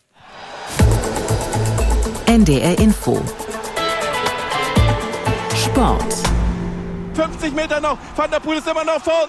NDR Info. Sport. 50 Meter noch, Van der Poel ist immer noch vorn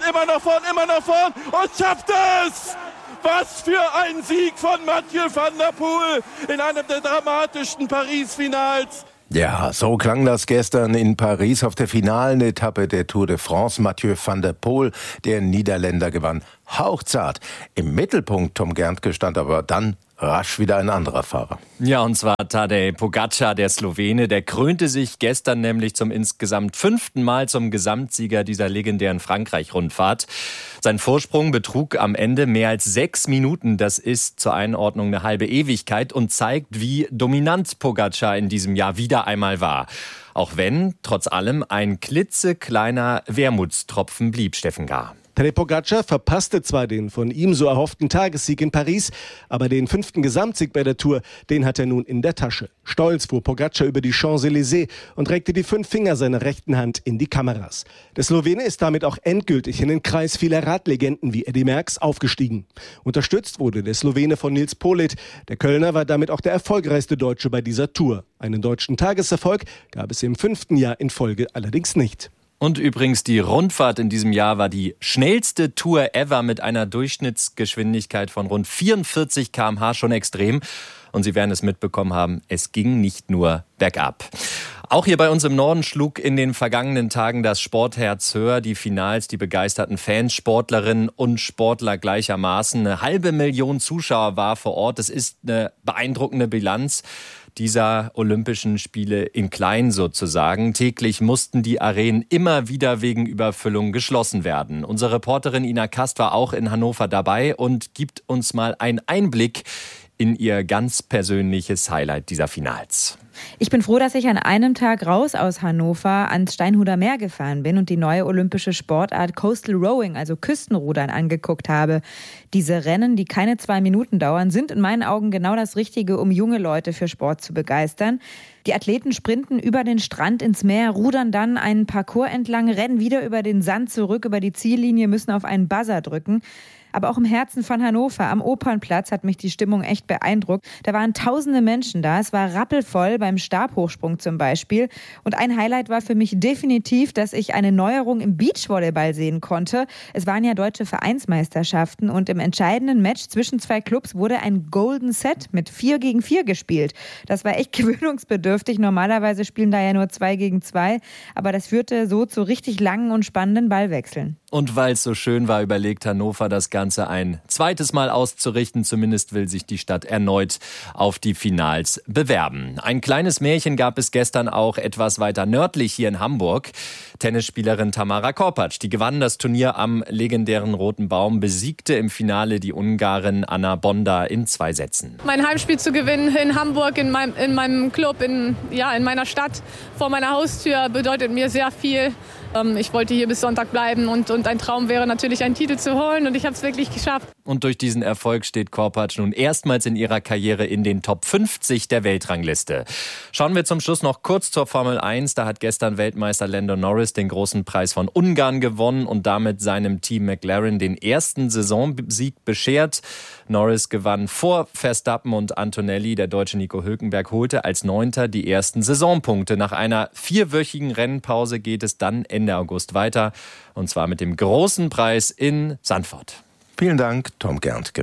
und schafft es! Was für ein Sieg von Mathieu van der Poel in einem der dramatischsten Paris-Finals. Ja, so klang das gestern in Paris auf der finalen Etappe der Tour de France. Mathieu van der Poel, der Niederländer, gewann hauchzart. Im Mittelpunkt Tom Gerntke stand aber dann rasch wieder ein anderer Fahrer. Ja, und zwar Tadej Pogačar, der Slowene. Der krönte sich gestern nämlich zum insgesamt 5. Mal zum Gesamtsieger dieser legendären Frankreich-Rundfahrt. Sein Vorsprung betrug am Ende mehr als 6 Minuten. Das ist zur Einordnung eine halbe Ewigkeit und zeigt, wie dominant Pogačar in diesem Jahr wieder einmal war. Auch wenn, trotz allem, ein klitzekleiner Wermutstropfen blieb, Steffen Gahr. Tadej Pogačar verpasste zwar den von ihm so erhofften Tagessieg in Paris, aber den 5. Gesamtsieg bei der Tour, den hat er nun in der Tasche. Stolz fuhr Pogačar über die Champs-Élysées und regte die 5 Finger seiner rechten Hand in die Kameras. Der Slowene ist damit auch endgültig in den Kreis vieler Radlegenden wie Eddy Merckx aufgestiegen. Unterstützt wurde der Slowene von Nils Politt. Der Kölner war damit auch der erfolgreichste Deutsche bei dieser Tour. Einen deutschen Tageserfolg gab es im 5. Jahr in Folge allerdings nicht. Und übrigens, die Rundfahrt in diesem Jahr war die schnellste Tour ever mit einer Durchschnittsgeschwindigkeit von rund 44 km/h, schon extrem. Und Sie werden es mitbekommen haben, es ging nicht nur bergab. Auch hier bei uns im Norden schlug in den vergangenen Tagen das Sportherz höher. Die Finals, die begeisterten Fans, Sportlerinnen und Sportler gleichermaßen. 500.000 Zuschauer war vor Ort. Es ist eine beeindruckende Bilanz dieser Olympischen Spiele in klein sozusagen. Täglich mussten die Arenen immer wieder wegen Überfüllung geschlossen werden. Unsere Reporterin Ina Kast war auch in Hannover dabei und gibt uns mal einen Einblick in ihr ganz persönliches Highlight dieser Finals. Ich bin froh, dass ich an einem Tag raus aus Hannover ans Steinhuder Meer gefahren bin und die neue olympische Sportart Coastal Rowing, also Küstenrudern, angeguckt habe. Diese Rennen, die keine 2 Minuten dauern, sind in meinen Augen genau das Richtige, um junge Leute für Sport zu begeistern. Die Athleten sprinten über den Strand ins Meer, rudern dann einen Parcours entlang, rennen wieder über den Sand zurück, über die Ziellinie, müssen auf einen Buzzer drücken. Aber auch im Herzen von Hannover, am Opernplatz, hat mich die Stimmung echt beeindruckt. Da waren tausende Menschen da. Es war rappelvoll, beim Stabhochsprung zum Beispiel. Und ein Highlight war für mich definitiv, dass ich eine Neuerung im Beachvolleyball sehen konnte. Es waren ja deutsche Vereinsmeisterschaften und im entscheidenden Match zwischen 2 Clubs wurde ein Golden Set mit 4 gegen 4 gespielt. Das war echt gewöhnungsbedürftig. Normalerweise spielen da ja nur 2 gegen 2. Aber das führte so zu richtig langen und spannenden Ballwechseln. Und weil es so schön war, überlegt Hannover, das Ganze ein zweites Mal auszurichten. Zumindest will sich die Stadt erneut auf die Finals bewerben. Ein kleines Märchen gab es gestern auch etwas weiter nördlich hier in Hamburg. Tennisspielerin Tamara Korpatsch, die gewann das Turnier am legendären Roten Baum, besiegte im Finale die Ungarin Anna Bonda in 2 Sätzen. Mein Heimspiel zu gewinnen in Hamburg, in meinem Club, in meiner Stadt, vor meiner Haustür, bedeutet mir sehr viel. Ich wollte hier bis Sonntag bleiben und ein Traum wäre natürlich, einen Titel zu holen, und ich habe es wirklich geschafft. Und durch diesen Erfolg steht Korpatsch nun erstmals in ihrer Karriere in den Top 50 der Weltrangliste. Schauen wir zum Schluss noch kurz zur Formel 1. Da hat gestern Weltmeister Lando Norris den großen Preis von Ungarn gewonnen und damit seinem Team McLaren den ersten Saisonsieg beschert. Norris gewann vor Verstappen und Antonelli. Der Deutsche Nico Hülkenberg holte als 9. die ersten Saisonpunkte. Nach einer 4-wöchigen Rennpause geht es dann Ende August weiter, und zwar mit dem großen Preis in Sandford. Vielen Dank, Tom Gerntke.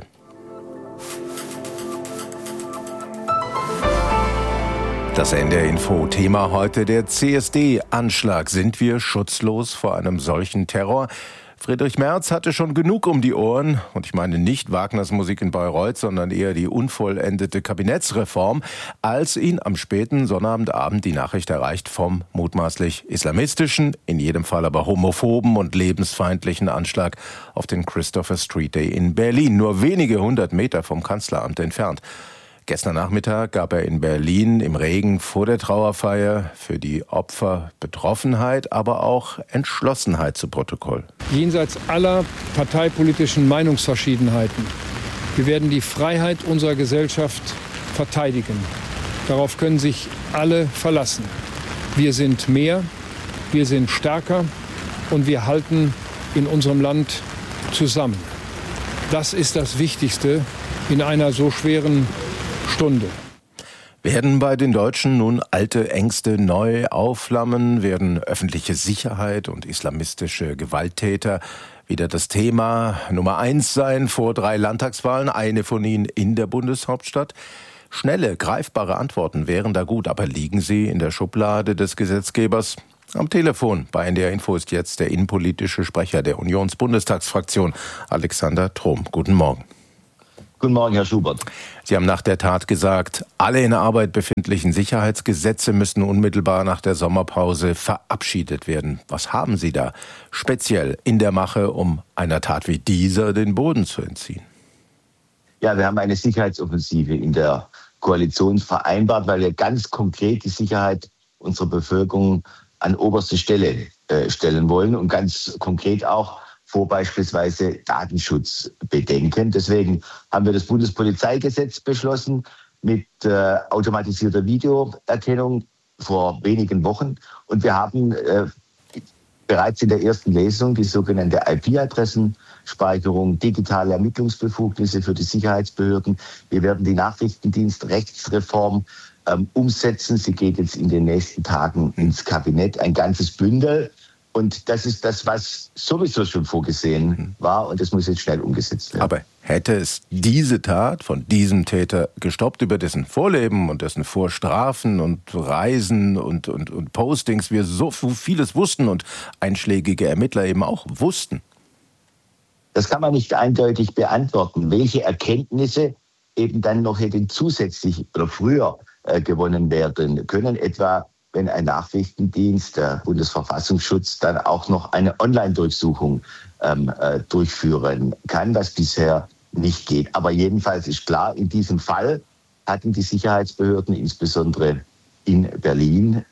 Das NDR Info Thema heute: der CSD-Anschlag. Sind wir schutzlos vor einem solchen Terror? Friedrich Merz hatte schon genug um die Ohren. Und ich meine nicht Wagners Musik in Bayreuth, sondern eher die unvollendete Kabinettsreform, als ihn am späten Sonnabendabend die Nachricht erreicht vom mutmaßlich islamistischen, in jedem Fall aber homophoben und lebensfeindlichen Anschlag auf den Christopher Street Day in Berlin, nur wenige 100 Meter vom Kanzleramt entfernt. Gestern Nachmittag gab er in Berlin im Regen vor der Trauerfeier für die Opfer Betroffenheit, aber auch Entschlossenheit zu Protokoll. Jenseits aller parteipolitischen Meinungsverschiedenheiten. Wir werden die Freiheit unserer Gesellschaft verteidigen. Darauf können sich alle verlassen. Wir sind mehr, wir sind stärker und wir halten in unserem Land zusammen. Das ist das Wichtigste in einer so schweren Stunde. Werden bei den Deutschen nun alte Ängste neu aufflammen? Werden öffentliche Sicherheit und islamistische Gewalttäter wieder das Thema Nummer 1 sein vor 3 Landtagswahlen, eine von ihnen in der Bundeshauptstadt? Schnelle, greifbare Antworten wären da gut, aber liegen sie in der Schublade des Gesetzgebers? Am Telefon bei NDR Info ist jetzt der innenpolitische Sprecher der Unionsbundestagsfraktion, Alexander Trom. Guten Morgen. Guten Morgen, Herr Schubert. Sie haben nach der Tat gesagt, alle in Arbeit befindlichen Sicherheitsgesetze müssen unmittelbar nach der Sommerpause verabschiedet werden. Was haben Sie da speziell in der Mache, um einer Tat wie dieser den Boden zu entziehen? Ja, wir haben eine Sicherheitsoffensive in der Koalition vereinbart, weil wir ganz konkret die Sicherheit unserer Bevölkerung an oberste Stelle stellen wollen und ganz konkret auch vor beispielsweise Datenschutzbedenken. Deswegen haben wir das Bundespolizeigesetz beschlossen mit automatisierter Videoerkennung vor wenigen Wochen. Und wir haben bereits in der ersten Lesung die sogenannte IP-Adressenspeicherung, digitale Ermittlungsbefugnisse für die Sicherheitsbehörden. Wir werden die Nachrichtendienstrechtsreform umsetzen. Sie geht jetzt in den nächsten Tagen ins Kabinett, ein ganzes Bündel. Und das ist das, was sowieso schon vorgesehen war, und das muss jetzt schnell umgesetzt werden. Aber hätte es diese Tat von diesem Täter gestoppt, über dessen Vorleben und dessen Vorstrafen und Reisen und Postings wir so vieles wussten und einschlägige Ermittler eben auch wussten? Das kann man nicht eindeutig beantworten. Welche Erkenntnisse eben dann noch hätten zusätzlich oder früher gewonnen werden können, etwa wenn ein Nachrichtendienst, der Bundesverfassungsschutz, dann auch noch eine Online-Durchsuchung durchführen kann, was bisher nicht geht. Aber jedenfalls ist klar, in diesem Fall hatten die Sicherheitsbehörden, insbesondere in Berlin,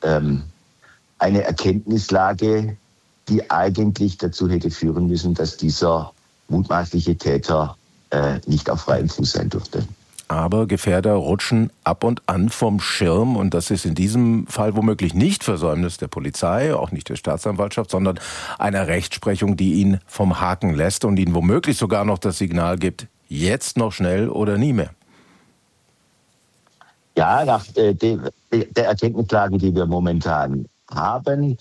eine Erkenntnislage, die eigentlich dazu hätte führen müssen, dass dieser mutmaßliche Täter nicht auf freiem Fuß sein durfte. Aber Gefährder rutschen ab und an vom Schirm, und das ist in diesem Fall womöglich nicht Versäumnis der Polizei, auch nicht der Staatsanwaltschaft, sondern einer Rechtsprechung, die ihn vom Haken lässt und ihn womöglich sogar noch das Signal gibt, jetzt noch schnell oder nie mehr. Ja, nach der Erkenntnislage, die wir momentan haben,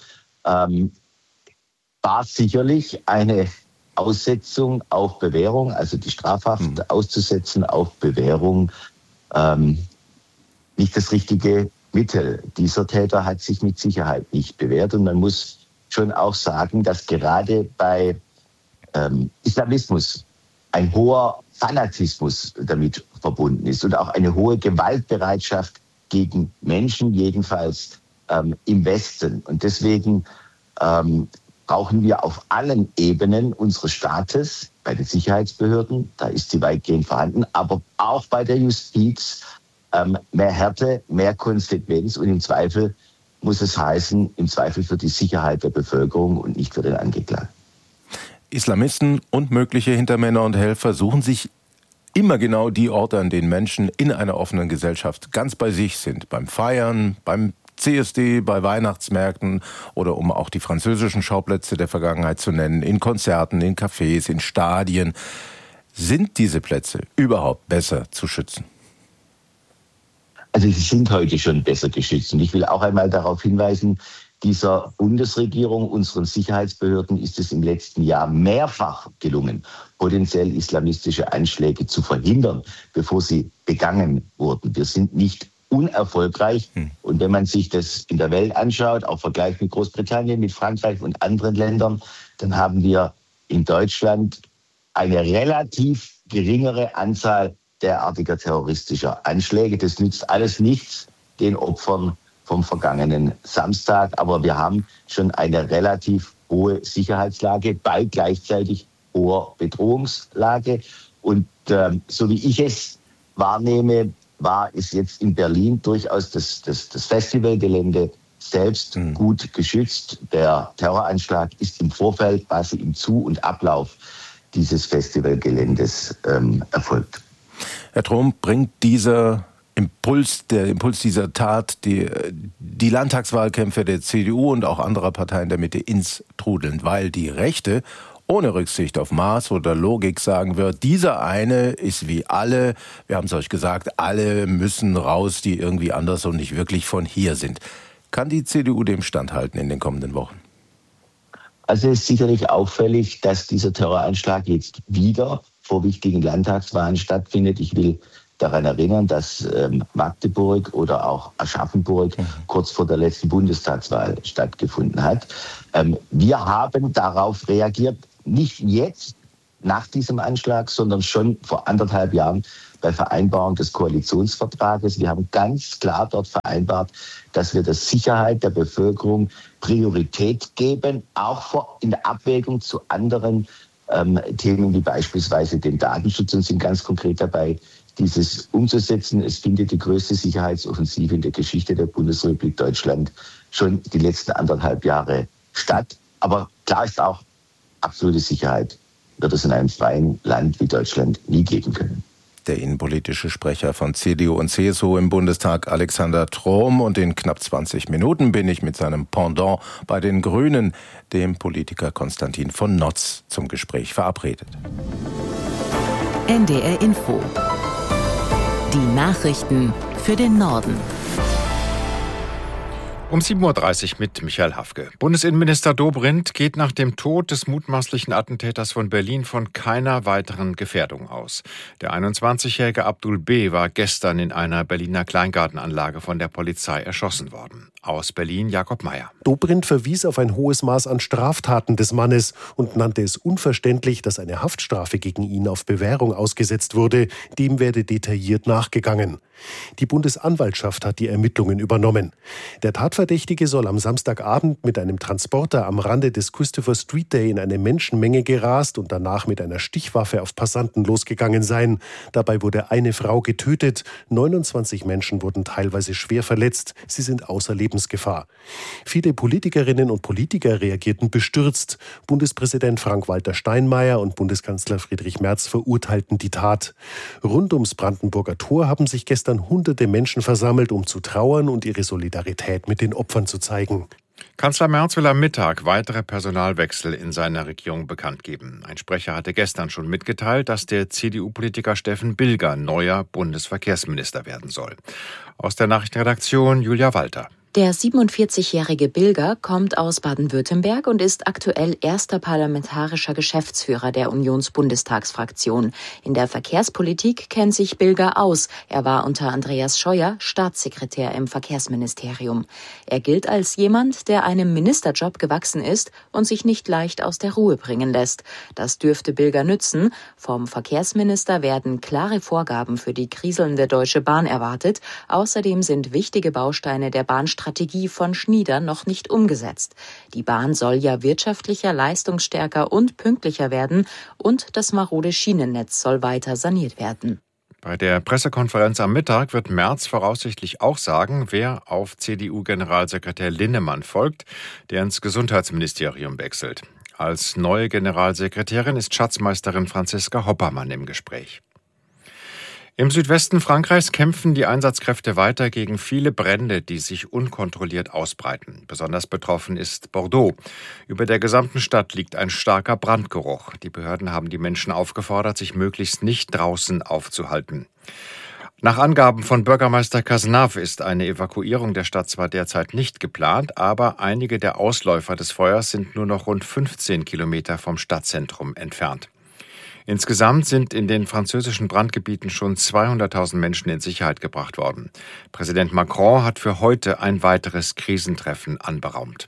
war sicherlich eine Aussetzung auf Bewährung, also die Strafhaft auszusetzen auf Bewährung, nicht das richtige Mittel. Dieser Täter hat sich mit Sicherheit nicht bewährt, und man muss schon auch sagen, dass gerade bei Islamismus ein hoher Fanatismus damit verbunden ist und auch eine hohe Gewaltbereitschaft gegen Menschen, jedenfalls im Westen. Und deswegen brauchen wir auf allen Ebenen unseres Staates, bei den Sicherheitsbehörden, da ist sie weitgehend vorhanden, aber auch bei der Justiz mehr Härte, mehr Konsequenz, und im Zweifel muss es heißen, im Zweifel für die Sicherheit der Bevölkerung und nicht für den Angeklagten. Islamisten und mögliche Hintermänner und Helfer suchen sich immer genau die Orte, an denen Menschen in einer offenen Gesellschaft ganz bei sich sind. Beim Feiern, beim CSD, bei Weihnachtsmärkten oder, um auch die französischen Schauplätze der Vergangenheit zu nennen, in Konzerten, in Cafés, in Stadien. Sind diese Plätze überhaupt besser zu schützen? Also sie sind heute schon besser geschützt. Und ich will auch einmal darauf hinweisen, dieser Bundesregierung, unseren Sicherheitsbehörden ist es im letzten Jahr mehrfach gelungen, potenziell islamistische Anschläge zu verhindern, bevor sie begangen wurden. Wir sind nicht unerfolgreich. Und wenn man sich das in der Welt anschaut, auch Vergleich mit Großbritannien, mit Frankreich und anderen Ländern, dann haben wir in Deutschland eine relativ geringere Anzahl derartiger terroristischer Anschläge. Das nützt alles nichts den Opfern vom vergangenen Samstag. Aber wir haben schon eine relativ hohe Sicherheitslage bei gleichzeitig hoher Bedrohungslage. Und so wie ich es wahrnehme, ist jetzt in Berlin durchaus das Festivalgelände selbst gut geschützt. Der Terroranschlag ist im Vorfeld, quasi im Zu- und Ablauf dieses Festivalgeländes erfolgt. Herr Trom, bringt dieser der Impuls dieser Tat, die Landtagswahlkämpfe der CDU und auch anderer Parteien der Mitte ins Trudeln, weil die Rechte ohne Rücksicht auf Maß oder Logik sagen wird, dieser eine ist wie alle, wir haben es euch gesagt, alle müssen raus, die irgendwie anders und nicht wirklich von hier sind. Kann die CDU dem standhalten in den kommenden Wochen? Also es ist sicherlich auffällig, dass dieser Terroranschlag jetzt wieder vor wichtigen Landtagswahlen stattfindet. Ich will daran erinnern, dass Magdeburg oder auch Aschaffenburg kurz vor der letzten Bundestagswahl stattgefunden hat. Wir haben darauf reagiert, nicht jetzt nach diesem Anschlag, sondern schon vor 1,5 Jahren bei Vereinbarung des Koalitionsvertrages. Wir haben ganz klar dort vereinbart, dass wir der Sicherheit der Bevölkerung Priorität geben, auch in der Abwägung zu anderen Themen wie beispielsweise dem Datenschutz, und sind ganz konkret dabei, dieses umzusetzen. Es findet die größte Sicherheitsoffensive in der Geschichte der Bundesrepublik Deutschland schon die letzten 1,5 Jahre statt. Aber klar ist auch, absolute Sicherheit wird es in einem freien Land wie Deutschland nie geben können. Der innenpolitische Sprecher von CDU und CSU im Bundestag, Alexander Trom. Und in knapp 20 Minuten bin ich mit seinem Pendant bei den Grünen, dem Politiker Konstantin von Notz, zum Gespräch verabredet. NDR Info. Die Nachrichten für den Norden. Um 7.30 Uhr mit Michael Hafke. Bundesinnenminister Dobrindt geht nach dem Tod des mutmaßlichen Attentäters von Berlin von keiner weiteren Gefährdung aus. Der 21-jährige Abdul B. war gestern in einer Berliner Kleingartenanlage von der Polizei erschossen worden. Aus Berlin Jakob Mayer. Dobrindt verwies auf ein hohes Maß an Straftaten des Mannes und nannte es unverständlich, dass eine Haftstrafe gegen ihn auf Bewährung ausgesetzt wurde. Dem werde detailliert nachgegangen. Die Bundesanwaltschaft hat die Ermittlungen übernommen. Der Tatverdächtige soll am Samstagabend mit einem Transporter am Rande des Christopher Street Day in eine Menschenmenge gerast und danach mit einer Stichwaffe auf Passanten losgegangen sein. Dabei wurde eine Frau getötet, 29 Menschen wurden teilweise schwer verletzt. Sie sind außer Lebensgefahr. Viele Politikerinnen und Politiker reagierten bestürzt. Bundespräsident Frank-Walter Steinmeier und Bundeskanzler Friedrich Merz verurteilten die Tat. Rund ums Brandenburger Tor haben sich gestern Hunderte Menschen versammelt, um zu trauern und ihre Solidarität mit den Opfern zu zeigen. Kanzler Merz will am Mittag weitere Personalwechsel in seiner Regierung bekannt geben. Ein Sprecher hatte gestern schon mitgeteilt, dass der CDU-Politiker Steffen Bilger neuer Bundesverkehrsminister werden soll. Aus der Nachrichtenredaktion Julia Walter. Der 47-jährige Bilger kommt aus Baden-Württemberg und ist aktuell erster parlamentarischer Geschäftsführer der Unionsbundestagsfraktion. In der Verkehrspolitik kennt sich Bilger aus. Er war unter Andreas Scheuer Staatssekretär im Verkehrsministerium. Er gilt als jemand, der einem Ministerjob gewachsen ist und sich nicht leicht aus der Ruhe bringen lässt. Das dürfte Bilger nützen. Vom Verkehrsminister werden klare Vorgaben für die kriselnde Deutsche Bahn erwartet. Außerdem sind wichtige Bausteine der Bahnstrategie von Schnieder noch nicht umgesetzt. Die Bahn soll ja wirtschaftlicher, leistungsstärker und pünktlicher werden und das marode Schienennetz soll weiter saniert werden. Bei der Pressekonferenz am Mittag wird Merz voraussichtlich auch sagen, wer auf CDU-Generalsekretär Linnemann folgt, der ins Gesundheitsministerium wechselt. Als neue Generalsekretärin ist Schatzmeisterin Franziska Hoppermann im Gespräch. Im Südwesten Frankreichs kämpfen die Einsatzkräfte weiter gegen viele Brände, die sich unkontrolliert ausbreiten. Besonders betroffen ist Bordeaux. Über der gesamten Stadt liegt ein starker Brandgeruch. Die Behörden haben die Menschen aufgefordert, sich möglichst nicht draußen aufzuhalten. Nach Angaben von Bürgermeister Cazenave ist eine Evakuierung der Stadt zwar derzeit nicht geplant, aber einige der Ausläufer des Feuers sind nur noch rund 15 Kilometer vom Stadtzentrum entfernt. Insgesamt sind in den französischen Brandgebieten schon 200.000 Menschen in Sicherheit gebracht worden. Präsident Macron hat für heute ein weiteres Krisentreffen anberaumt.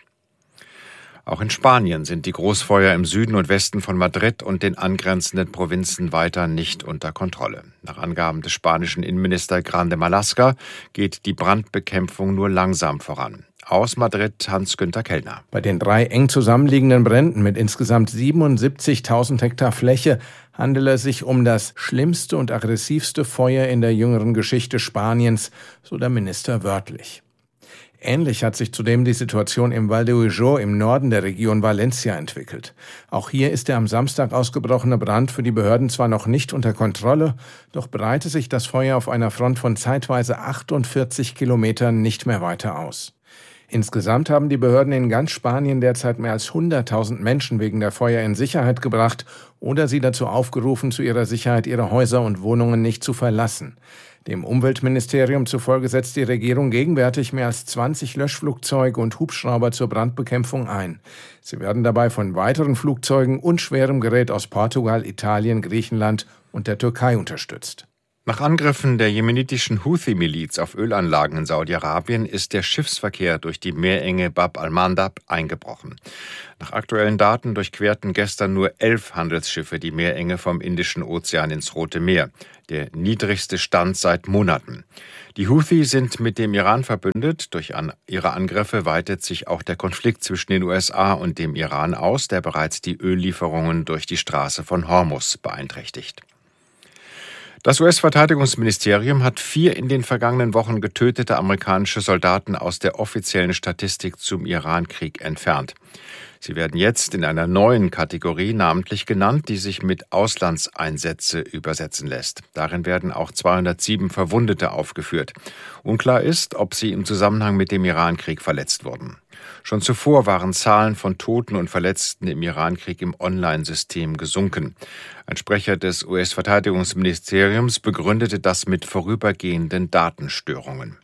Auch in Spanien sind die Großfeuer im Süden und Westen von Madrid und den angrenzenden Provinzen weiter nicht unter Kontrolle. Nach Angaben des spanischen Innenministers Grande Marlaska geht die Brandbekämpfung nur langsam voran. Aus Madrid Hans-Günther Kellner. Bei den 3 eng zusammenliegenden Bränden mit insgesamt 77.000 Hektar Fläche handelt es sich um das schlimmste und aggressivste Feuer in der jüngeren Geschichte Spaniens, so der Minister wörtlich. Ähnlich hat sich zudem die Situation im Val d'Ujo im Norden der Region Valencia entwickelt. Auch hier ist der am Samstag ausgebrochene Brand für die Behörden zwar noch nicht unter Kontrolle, doch breitet sich das Feuer auf einer Front von zeitweise 48 Kilometern nicht mehr weiter aus. Insgesamt haben die Behörden in ganz Spanien derzeit mehr als 100.000 Menschen wegen der Feuer in Sicherheit gebracht oder sie dazu aufgerufen, zu ihrer Sicherheit ihre Häuser und Wohnungen nicht zu verlassen. Dem Umweltministerium zufolge setzt die Regierung gegenwärtig mehr als 20 Löschflugzeuge und Hubschrauber zur Brandbekämpfung ein. Sie werden dabei von weiteren Flugzeugen und schwerem Gerät aus Portugal, Italien, Griechenland und der Türkei unterstützt. Nach Angriffen der jemenitischen Houthi-Miliz auf Ölanlagen in Saudi-Arabien ist der Schiffsverkehr durch die Meerenge Bab al-Mandab eingebrochen. Nach aktuellen Daten durchquerten gestern nur 11 Handelsschiffe die Meerenge vom Indischen Ozean ins Rote Meer, der niedrigste Stand seit Monaten. Die Houthi sind mit dem Iran verbündet. Durch ihre Angriffe weitet sich auch der Konflikt zwischen den USA und dem Iran aus, der bereits die Öllieferungen durch die Straße von Hormuz beeinträchtigt. Das US-Verteidigungsministerium hat 4 in den vergangenen Wochen getötete amerikanische Soldaten aus der offiziellen Statistik zum Irankrieg entfernt. Sie werden jetzt in einer neuen Kategorie namentlich genannt, die sich mit Auslandseinsätze übersetzen lässt. Darin werden auch 207 Verwundete aufgeführt. Unklar ist, ob sie im Zusammenhang mit dem Irankrieg verletzt wurden. Schon zuvor waren Zahlen von Toten und Verletzten im Irankrieg im Online-System gesunken. Ein Sprecher des US-Verteidigungsministeriums begründete das mit vorübergehenden Datenstörungen.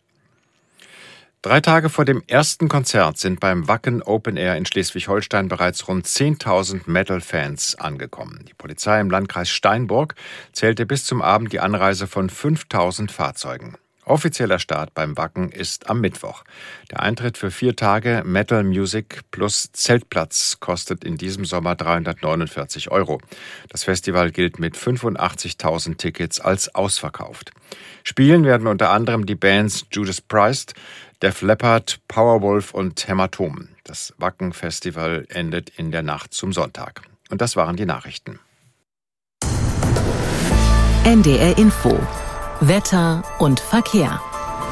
3 Tage vor dem ersten Konzert sind beim Wacken Open Air in Schleswig-Holstein bereits rund 10.000 Metal-Fans angekommen. Die Polizei im Landkreis Steinburg zählte bis zum Abend die Anreise von 5.000 Fahrzeugen. Offizieller Start beim Wacken ist am Mittwoch. Der Eintritt für 4 Tage Metal Music plus Zeltplatz kostet in diesem Sommer 349 €. Das Festival gilt mit 85.000 Tickets als ausverkauft. Spielen werden unter anderem die Bands Judas Priest, Def Leppard, Powerwolf und Hämatom. Das Wacken-Festival endet in der Nacht zum Sonntag. Und das waren die Nachrichten. NDR Info. Wetter und Verkehr.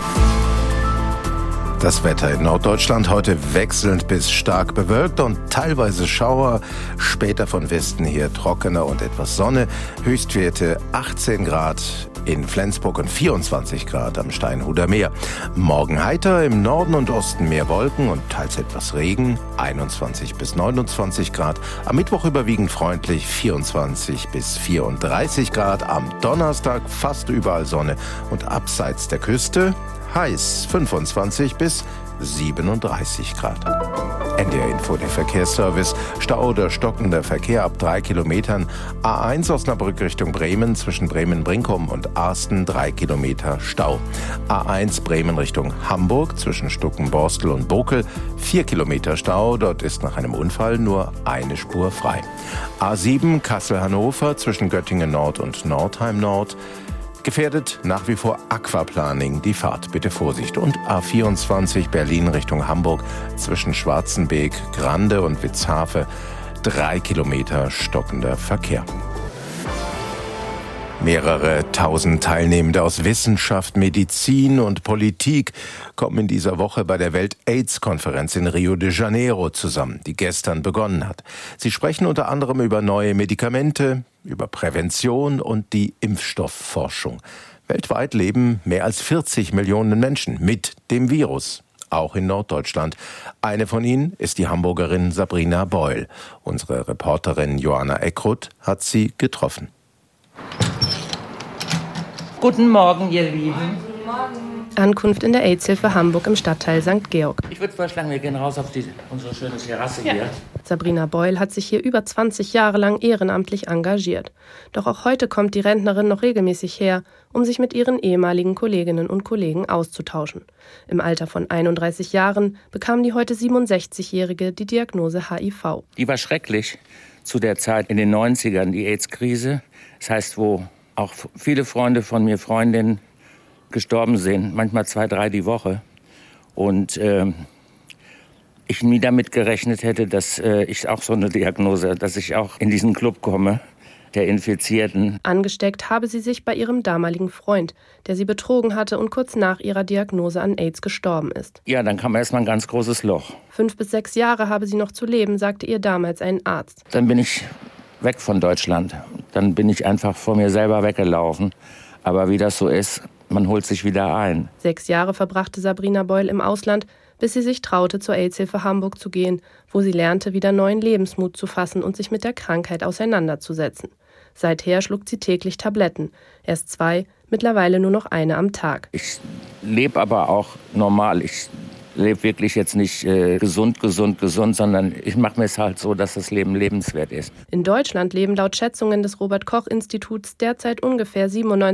Das Wetter in Norddeutschland heute wechselnd bis stark bewölkt und teilweise Schauer. Später von Westen her trockener und etwas Sonne. Höchstwerte 18 Grad in Flensburg und 24 Grad am Steinhuder Meer. Morgen heiter, im Norden und Osten mehr Wolken und teils etwas Regen. 21 bis 29 Grad. Am Mittwoch überwiegend freundlich 24 bis 34 Grad. Am Donnerstag fast überall Sonne und abseits der Küste heiß 25 bis 37 Grad. NDR Info, der Verkehrsservice. Stau oder stockender Verkehr ab 3 Kilometern. A1 Osnabrück Richtung Bremen zwischen Bremen-Brinkum und Arsten 3 Kilometer Stau. A1 Bremen Richtung Hamburg zwischen Stuckenborstel und Bokel 4 Kilometer Stau. Dort ist nach einem Unfall nur eine Spur frei. A7 Kassel-Hannover zwischen Göttingen Nord und Nordheim Nord. Gefährdet nach wie vor Aquaplaning die Fahrt. Bitte Vorsicht. Und A24 Berlin Richtung Hamburg zwischen Schwarzenbeek, Grande und Witzhafe 3 Kilometer stockender Verkehr. Mehrere tausend Teilnehmende aus Wissenschaft, Medizin und Politik kommen in dieser Woche bei der Welt-AIDS-Konferenz in Rio de Janeiro zusammen, die gestern begonnen hat. Sie sprechen unter anderem über neue Medikamente, über Prävention und die Impfstoffforschung. Weltweit leben mehr als 40 Millionen Menschen mit dem Virus, auch in Norddeutschland. Eine von ihnen ist die Hamburgerin Sabrina Beul. Unsere Reporterin Johanna Eckrut hat sie getroffen. Guten Morgen, ihr Lieben. Ankunft in der AIDS-Hilfe Hamburg im Stadtteil St. Georg. Ich würde vorschlagen, wir gehen raus auf unsere schöne Terrasse hier. Sabrina Beul hat sich hier über 20 Jahre lang ehrenamtlich engagiert. Doch auch heute kommt die Rentnerin noch regelmäßig her, um sich mit ihren ehemaligen Kolleginnen und Kollegen auszutauschen. Im Alter von 31 Jahren bekam die heute 67-Jährige die Diagnose HIV. Die war schrecklich zu der Zeit in den 90ern, die AIDS-Krise. Das heißt, wo auch viele Freunde von mir, Freundinnen, gestorben sind, manchmal 2, 3 die Woche. Und ich nie damit gerechnet hätte, dass ich auch so eine Diagnose, dass ich auch in diesen Club komme. der Infizierten. Angesteckt habe sie sich bei ihrem damaligen Freund, der sie betrogen hatte und kurz nach ihrer Diagnose an AIDS gestorben ist. Ja, dann kam erstmal ein ganz großes Loch. 5 bis 6 Jahre habe sie noch zu leben, sagte ihr damals ein Arzt. Dann bin ich weg von Deutschland. Dann bin ich einfach vor mir selber weggelaufen. Aber wie das so ist, man holt sich wieder ein. 6 Jahre verbrachte Sabrina Beul im Ausland, bis sie sich traute, zur AIDS-Hilfe Hamburg zu gehen, wo sie lernte, wieder neuen Lebensmut zu fassen und sich mit der Krankheit auseinanderzusetzen. Seither schluckt sie täglich Tabletten. Erst 2, mittlerweile nur noch eine am Tag. Ich lebe aber auch normal. Ich lebe wirklich jetzt nicht gesund, sondern ich mache mir es halt so, dass das Leben lebenswert ist. In Deutschland leben laut Schätzungen des Robert-Koch-Instituts derzeit ungefähr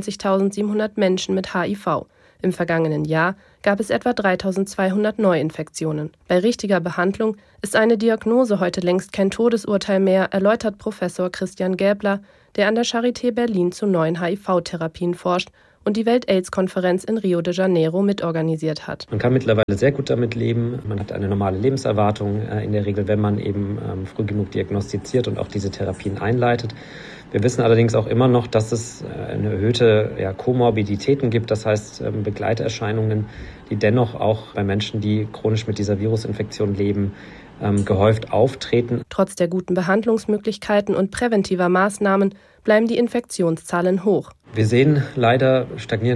97.700 Menschen mit HIV. Im vergangenen Jahr gab es etwa 3.200 Neuinfektionen. Bei richtiger Behandlung ist eine Diagnose heute längst kein Todesurteil mehr, erläutert Professor Christian Gäbler, der an der Charité Berlin zu neuen HIV-Therapien forscht und die Welt-AIDS-Konferenz in Rio de Janeiro mitorganisiert hat. Man kann mittlerweile sehr gut damit leben. Man hat eine normale Lebenserwartung in der Regel, wenn man eben früh genug diagnostiziert und auch diese Therapien einleitet. Wir wissen allerdings auch immer noch, dass es eine erhöhte Komorbiditäten gibt, das heißt Begleiterscheinungen, die dennoch auch bei Menschen, die chronisch mit dieser Virusinfektion leben, gehäuft auftreten. Trotz der guten Behandlungsmöglichkeiten und präventiver Maßnahmen bleiben die Infektionszahlen hoch. Wir sehen leider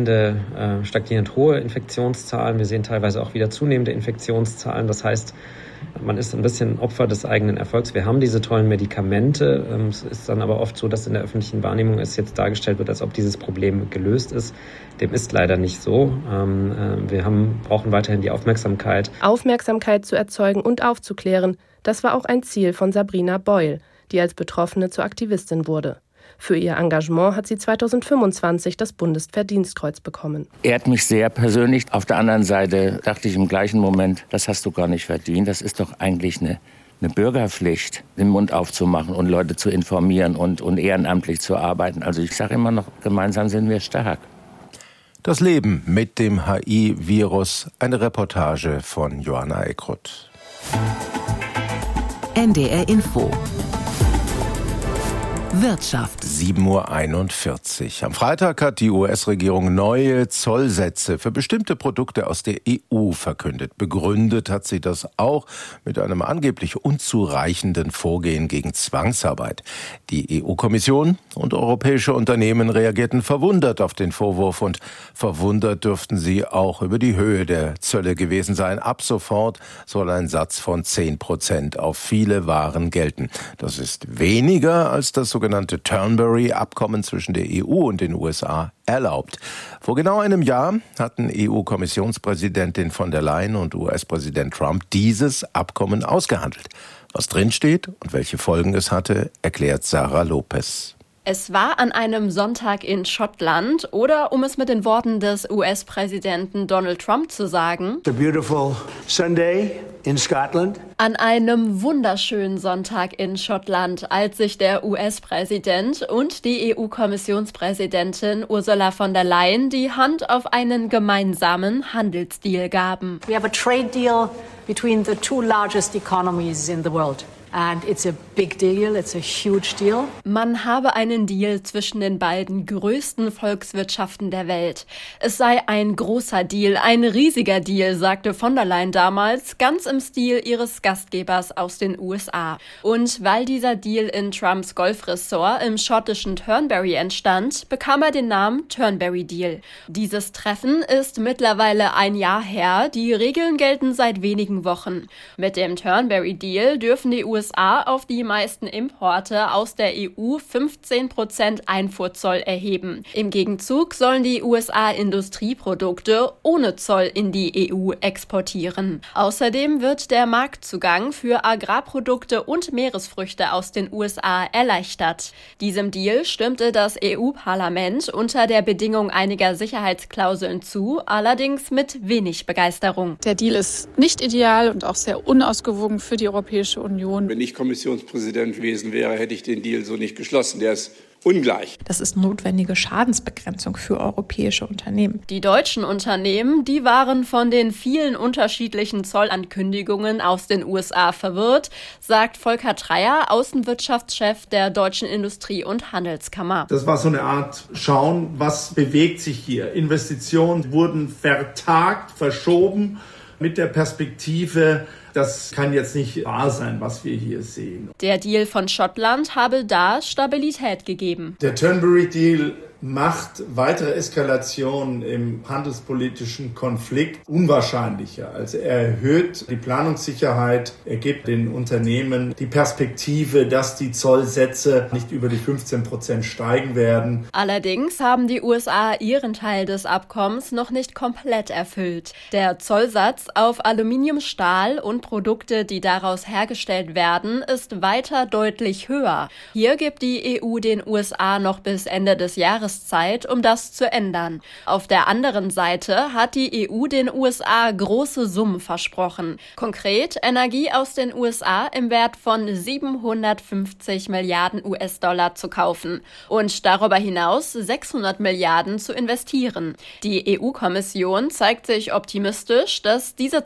stagnierend hohe Infektionszahlen. Wir sehen teilweise auch wieder zunehmende Infektionszahlen. Das heißt, man ist ein bisschen Opfer des eigenen Erfolgs. Wir haben diese tollen Medikamente. Es ist dann aber oft so, dass in der öffentlichen Wahrnehmung es jetzt dargestellt wird, als ob dieses Problem gelöst ist. Dem ist leider nicht so. Wir brauchen weiterhin die Aufmerksamkeit. Aufmerksamkeit zu erzeugen und aufzuklären, das war auch ein Ziel von Sabrina Beul, die als Betroffene zur Aktivistin wurde. Für ihr Engagement hat sie 2025 das Bundesverdienstkreuz bekommen. Ehrt mich sehr persönlich. Auf der anderen Seite dachte ich im gleichen Moment, das hast du gar nicht verdient. Das ist doch eigentlich eine Bürgerpflicht, den Mund aufzumachen und Leute zu informieren und ehrenamtlich zu arbeiten. Also ich sage immer noch, gemeinsam sind wir stark. Das Leben mit dem HIV-Virus, eine Reportage von Johanna Eckroth. NDR Info. Wirtschaft. 7:41 Uhr. Am Freitag hat die US-Regierung neue Zollsätze für bestimmte Produkte aus der EU verkündet. Begründet hat sie das auch mit einem angeblich unzureichenden Vorgehen gegen Zwangsarbeit. Die EU-Kommission und europäische Unternehmen reagierten verwundert auf den Vorwurf und verwundert dürften sie auch über die Höhe der Zölle gewesen sein. Ab sofort soll ein Satz von 10% auf viele Waren gelten. Das ist weniger als das sogenannte Turnberry-Abkommen zwischen der EU und den USA erlaubt. Vor genau einem Jahr hatten EU-Kommissionspräsidentin von der Leyen und US-Präsident Trump dieses Abkommen ausgehandelt. Was drinsteht und welche Folgen es hatte, erklärt Sarah Lopez. Es war an einem Sonntag in Schottland oder, um es mit den Worten des US-Präsidenten Donald Trump zu sagen, It's a beautiful Sunday in Scotland. An einem wunderschönen Sonntag in Schottland, als sich der US-Präsident und die EU-Kommissionspräsidentin Ursula von der Leyen die Hand auf einen gemeinsamen Handelsdeal gaben. We have a trade deal between the two largest economies in the world. And it's a big deal, it's a huge deal. Man habe einen Deal zwischen den beiden größten Volkswirtschaften der Welt. Es sei ein großer Deal, ein riesiger Deal, sagte von der Leyen damals, ganz im Stil ihres Gastgebers aus den USA. Und weil dieser Deal in Trumps Golfressort im schottischen Turnberry entstand, bekam er den Namen Turnberry Deal. Dieses Treffen ist mittlerweile ein Jahr her, die Regeln gelten seit wenigen Wochen. Mit dem Turnberry Deal dürfen die USA auf die meisten Importe aus der EU 15% Einfuhrzoll erheben. Im Gegenzug sollen die USA Industrieprodukte ohne Zoll in die EU exportieren. Außerdem wird der Marktzugang für Agrarprodukte und Meeresfrüchte aus den USA erleichtert. Diesem Deal stimmte das EU-Parlament unter der Bedingung einiger Sicherheitsklauseln zu, allerdings mit wenig Begeisterung. Der Deal ist nicht ideal und auch sehr unausgewogen für die Europäische Union. Wenn ich Kommissionspräsident gewesen wäre, hätte ich den Deal so nicht geschlossen. Der ist ungleich. Das ist notwendige Schadensbegrenzung für europäische Unternehmen. Die deutschen Unternehmen, die waren von den vielen unterschiedlichen Zollankündigungen aus den USA verwirrt, sagt Volker Treyer, Außenwirtschaftschef der Deutschen Industrie- und Handelskammer. Das war so eine Art Schauen, was bewegt sich hier. Investitionen wurden vertagt, verschoben mit der Perspektive, das kann jetzt nicht wahr sein, was wir hier sehen. Der Deal von Schottland habe da Stabilität gegeben. Der Turnberry-Deal macht weitere Eskalation im handelspolitischen Konflikt unwahrscheinlicher. Also er erhöht die Planungssicherheit, er gibt den Unternehmen die Perspektive, dass die Zollsätze nicht über die 15% steigen werden. Allerdings haben die USA ihren Teil des Abkommens noch nicht komplett erfüllt. Der Zollsatz auf Aluminium, Stahl und Produkte, die daraus hergestellt werden, ist weiter deutlich höher. Hier gibt die EU den USA noch bis Ende des Jahres Zeit, um das zu ändern. Auf der anderen Seite hat die EU den USA große Summen versprochen. Konkret Energie aus den USA im Wert von 750 Milliarden US-Dollar zu kaufen und darüber hinaus 600 Milliarden zu investieren. Die EU-Kommission zeigt sich optimistisch, dass diese